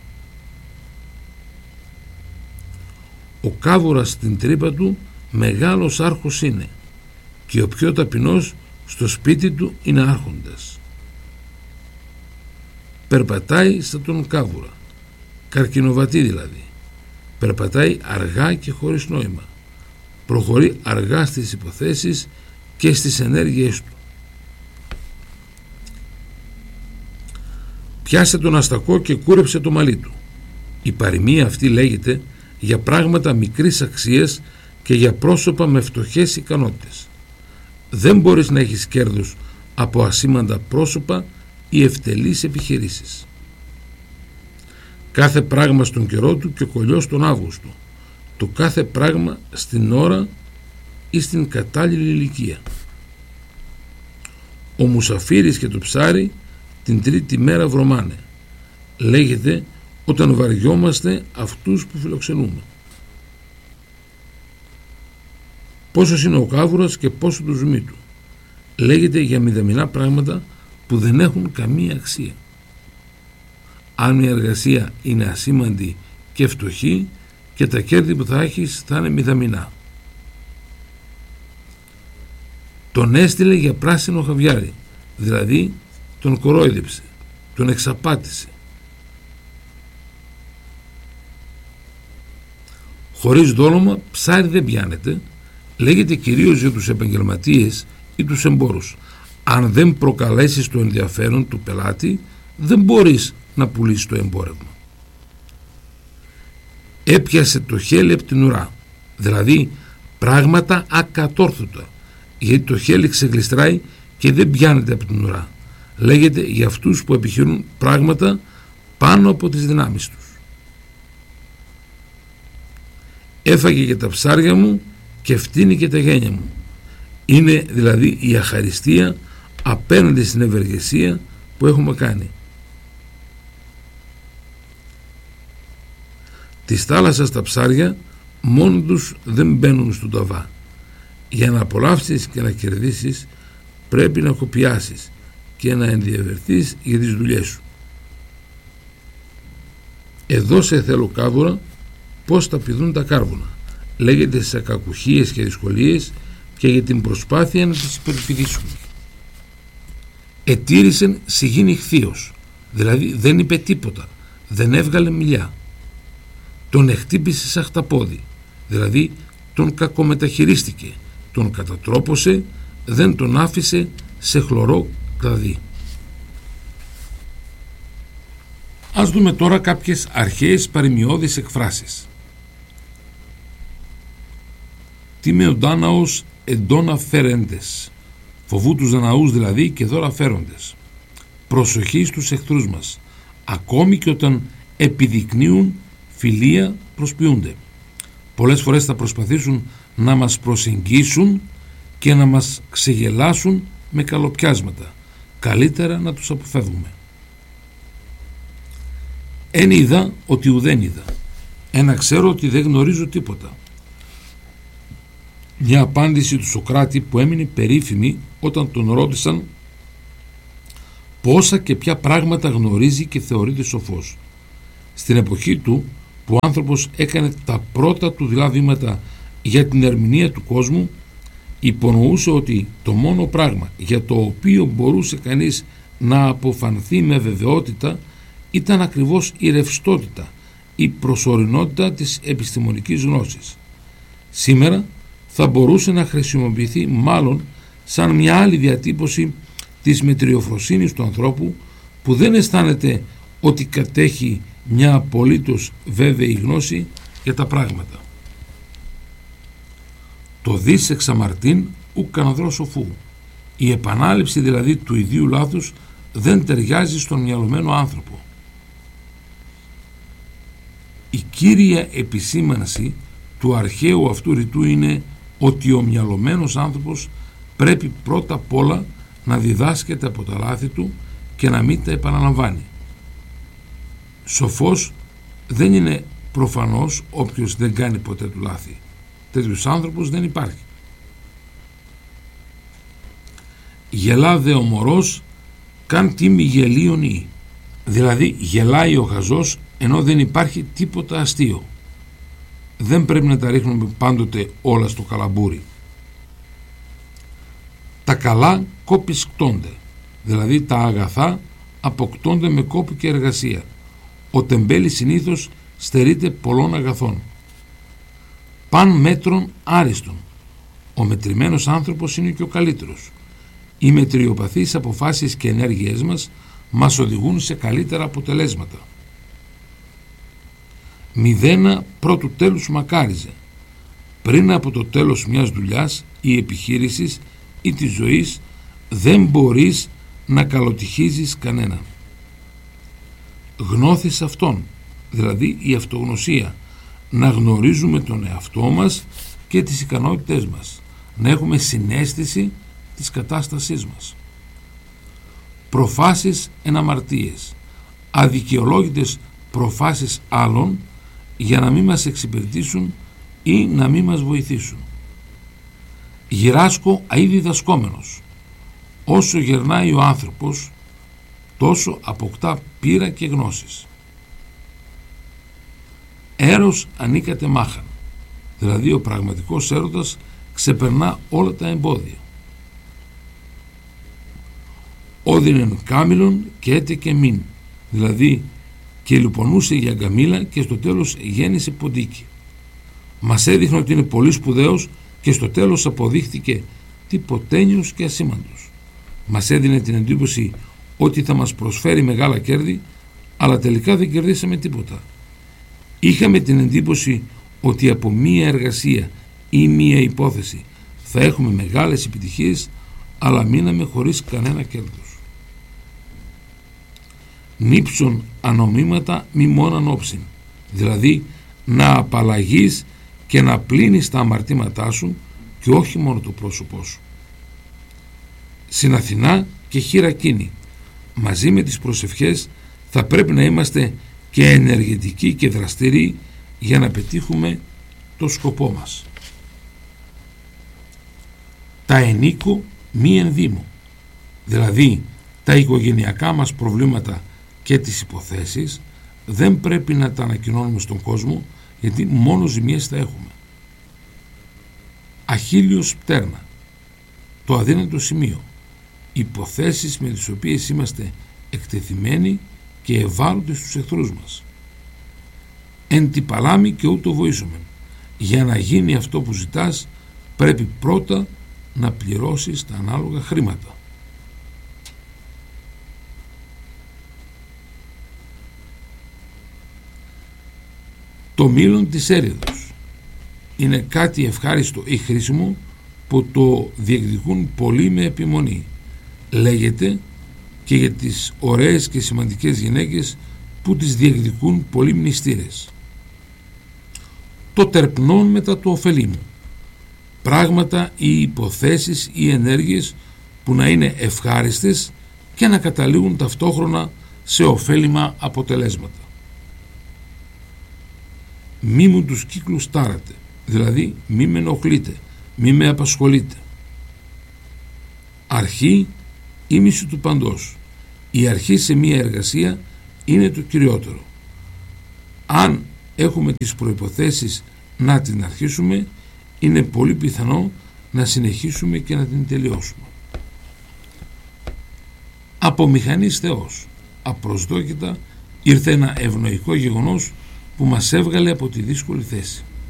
S3: Ο κάβουρας στην τρύπα του μεγάλος άρχος είναι, και ο πιο ταπεινός στο σπίτι του είναι άρχοντας. Περπατάει σαν τον κάβουρα, καρκινοβατή δηλαδή. Περπατάει αργά και χωρίς νόημα. Προχωρεί αργά στις υποθέσεις και στις ενέργειές του. Πιάσε τον αστακό και κούρεψε το μαλλί του. Η παροιμία αυτή λέγεται για πράγματα μικρής αξίας και για πρόσωπα με φτωχές ικανότητες. Δεν μπορείς να έχεις κέρδος από ασήμαντα πρόσωπα ή ευτελείς επιχειρήσεις. Κάθε πράγμα στον καιρό του και ο κολλιός τον Αύγουστο. Το κάθε πράγμα στην ώρα ή στην κατάλληλη ηλικία. Ο μουσαφίρης και το ψάρι την τρίτη μέρα βρωμάνε. Λέγεται όταν βαριόμαστε αυτούς που φιλοξενούμε. Πόσος είναι ο κάβουρας και πόσο το ζουμί του. Λέγεται για μηδαμινά πράγματα που δεν έχουν καμία αξία. Αν μια εργασία είναι ασήμαντη και φτωχή, και τα κέρδη που θα έχεις θα είναι μηδαμινά. Τον έστειλε για πράσινο χαβιάρι, δηλαδή τον κορόιδεψε, τον εξαπάτησε. Χωρίς δόλωμα ψάρι δεν πιάνεται, λέγεται κυρίως για τους επαγγελματίες ή τους εμπόρους. Αν δεν προκαλέσεις το ενδιαφέρον του πελάτη, δεν μπορείς να πουλήσεις το εμπόρευμα. Έπιασε το χέλι από την ουρά, δηλαδή πράγματα ακατόρθωτα, γιατί το χέλι ξεγλιστράει και δεν πιάνεται από την ουρά. Λέγεται για αυτούς που επιχειρούν πράγματα πάνω από τις δυνάμεις τους. Έφαγε και τα ψάρια μου και φτύνει και τα γένια μου. Είναι δηλαδή η αχαριστία απέναντι στην ευεργεσία που έχουμε κάνει. Της θάλασσας τα ψάρια μόνο τους δεν μπαίνουν στον ταβά. Για να απολαύσεις και να κερδίσεις πρέπει να κοπιάσεις και να ενδιαφερθείς για τις δουλειές σου. Εδώ σε θέλω κάβουρα πως τα πηδούν τα κάρβουνα. Λέγεται σε κακουχίες και δυσκολίες και για την προσπάθεια να τις υπερπηδήσουμε. Ετήρησεν σιγήν ηχθείος, δηλαδή δεν είπε τίποτα, δεν έβγαλε μιλιά. Τον εχτύπησε σαν χταπόδι, δηλαδή τον κακομεταχειρίστηκε, τον κατατρόπωσε, δεν τον άφησε σε χλωρό κλαδί. Ας δούμε τώρα κάποιες αρχαίες παροιμιώδεις εκφράσεις. Τι με οντάναος εντόνα φέρεντες, φοβού τους δαναούς δηλαδή και δώρα φέροντες. Προσοχή στους εχθρούς μας, ακόμη και όταν επιδεικνύουν φιλία προσποιούνται. Πολλές φορές θα προσπαθήσουν να μας προσεγγίσουν και να μας ξεγελάσουν με καλοπιάσματα. Καλύτερα να τους αποφεύγουμε. Εν είδα ότι ουδέν είδα, ένα ξέρω ότι δεν γνωρίζω τίποτα. Μια απάντηση του Σωκράτη που έμεινε περίφημη όταν τον ρώτησαν πόσα και ποια πράγματα γνωρίζει και θεωρείται σοφός. Στην εποχή του που ο άνθρωπος έκανε τα πρώτα του δειλά βήματα για την ερμηνεία του κόσμου, υπονοούσε ότι το μόνο πράγμα για το οποίο μπορούσε κανείς να αποφανθεί με βεβαιότητα ήταν ακριβώς η ρευστότητα, η προσωρινότητα της επιστημονικής γνώσης. Σήμερα θα μπορούσε να χρησιμοποιηθεί μάλλον σαν μια άλλη διατύπωση της μετριοφροσύνης του ανθρώπου που δεν αισθάνεται ότι κατέχει μια απολύτως βέβαιη γνώση για τα πράγματα. Το δις εξαμαρτήν ουκ ανδρό σοφού. Η επανάληψη δηλαδή του ιδίου λάθους δεν ταιριάζει στον μυαλωμένο άνθρωπο. Η κύρια επισήμανση του αρχαίου αυτού ρητού είναι ότι ο μυαλωμένος άνθρωπος πρέπει πρώτα απ' όλα να διδάσκεται από τα λάθη του και να μην τα επαναλαμβάνει. Σοφός δεν είναι προφανώς όποιος δεν κάνει ποτέ του λάθη. Τέτοιους άνθρωπος δεν υπάρχει. Γελά δε ο μωρός καν τίμη γελίων ή. Δηλαδή γελάει ο χαζός ενώ δεν υπάρχει τίποτα αστείο. Δεν πρέπει να τα ρίχνουμε πάντοτε όλα στο καλαμπούρι. Τα καλά κόπισκτώνται, δηλαδή τα αγαθά αποκτώνται με κόπο και εργασία. Ο τεμπέλης συνήθως στερείται πολλών αγαθών. Παν μέτρων άριστον. Ο μετρημένος άνθρωπος είναι και ο καλύτερος. Οι μετριοπαθείς αποφάσεις και ενέργειές μας μας οδηγούν σε καλύτερα αποτελέσματα. Μηδένα πρώτου τέλους μακάριζε. Πριν από το τέλος μιας δουλειάς ή επιχείρησης ή της ζωής δεν μπορείς να καλοτυχίζεις κανένα. Γνώθης αυτόν, δηλαδή η αυτογνωσία, να γνωρίζουμε τον εαυτό μας και τις ικανότητές μας, να έχουμε συναίσθηση της κατάστασής μας. Προφάσεις εν αμαρτίες, αδικαιολόγητες προφάσεις άλλων για να μην μας εξυπηρετήσουν ή να μην μας βοηθήσουν. Γυράσκω αεί διδασκόμενος. Όσο γερνάει ο άνθρωπος, τόσο αποκτά πείρα και γνώσεις. Έρος ανήκατε μάχαν, δηλαδή ο πραγματικός έρωτας ξεπερνά όλα τα εμπόδια. Όδινεν κάμιλον και έτε και μην, δηλαδή και λιπονούσε για γκαμίλα και στο τέλος γέννησε ποντίκι. Μας έδειχνε ότι είναι πολύ σπουδαίος και στο τέλος αποδείχθηκε τυποτένιος και ασήμαντος. Μας έδινε την εντύπωση ότι θα μας προσφέρει μεγάλα κέρδη, αλλά τελικά δεν κερδίσαμε τίποτα. Είχαμε την εντύπωση ότι από μία εργασία ή μία υπόθεση θα έχουμε μεγάλες επιτυχίες, αλλά μείναμε χωρίς κανένα κέρδος. Νύψον ανομήματα μη μόναν όψιν, δηλαδή να απαλλαγείς και να πλύνεις τα αμαρτήματά σου και όχι μόνο το πρόσωπό σου. Στην Αθηνά και χειρακίνη, μαζί με τις προσευχές θα πρέπει να είμαστε και ενεργητικοί και δραστήριοι για να πετύχουμε το σκοπό μας. Τα ενίκο μη ενδύμω, δηλαδή τα οικογενειακά μας προβλήματα και τις υποθέσεις δεν πρέπει να τα ανακοινώνουμε στον κόσμο, γιατί μόνο ζημιές θα έχουμε. Αχίλιος πτέρνα, το αδύνατο σημείο, υποθέσεις με τις οποίες είμαστε εκτεθειμένοι και ευάλωτοι στους εχθρούς μας. Εν τη παλάμη και ούτω βοήσομεν. Για να γίνει αυτό που ζητάς πρέπει πρώτα να πληρώσεις τα ανάλογα χρήματα. Το μήλον της έρηδος είναι κάτι ευχάριστο ή χρήσιμο που το διεκδικούν πολλοί με επιμονή. Λέγεται και για τις ωραίες και σημαντικές γυναίκες που τις διεκδικούν πολλοί μνηστήρες. Το τερπνών μετά το ωφελή μου, πράγματα ή υποθέσεις ή ενέργειες που να είναι ευχάριστες και να καταλήγουν ταυτόχρονα σε ωφέλιμα αποτελέσματα. μη μου τους κύκλους τάρατε, δηλαδή μη με ενοχλείτε, μη με απασχολείτε. Αρχή ήμιση του παντός. Η αρχή σε μία εργασία είναι το κυριότερο. Αν έχουμε τις προϋποθέσεις να την αρχίσουμε, είναι πολύ πιθανό να συνεχίσουμε και να την τελειώσουμε. Από μηχανής Θεός, απροσδόκητα ήρθε ένα ευνοϊκό γεγονός που μας έβγαλε από τη δύσκολη θέση.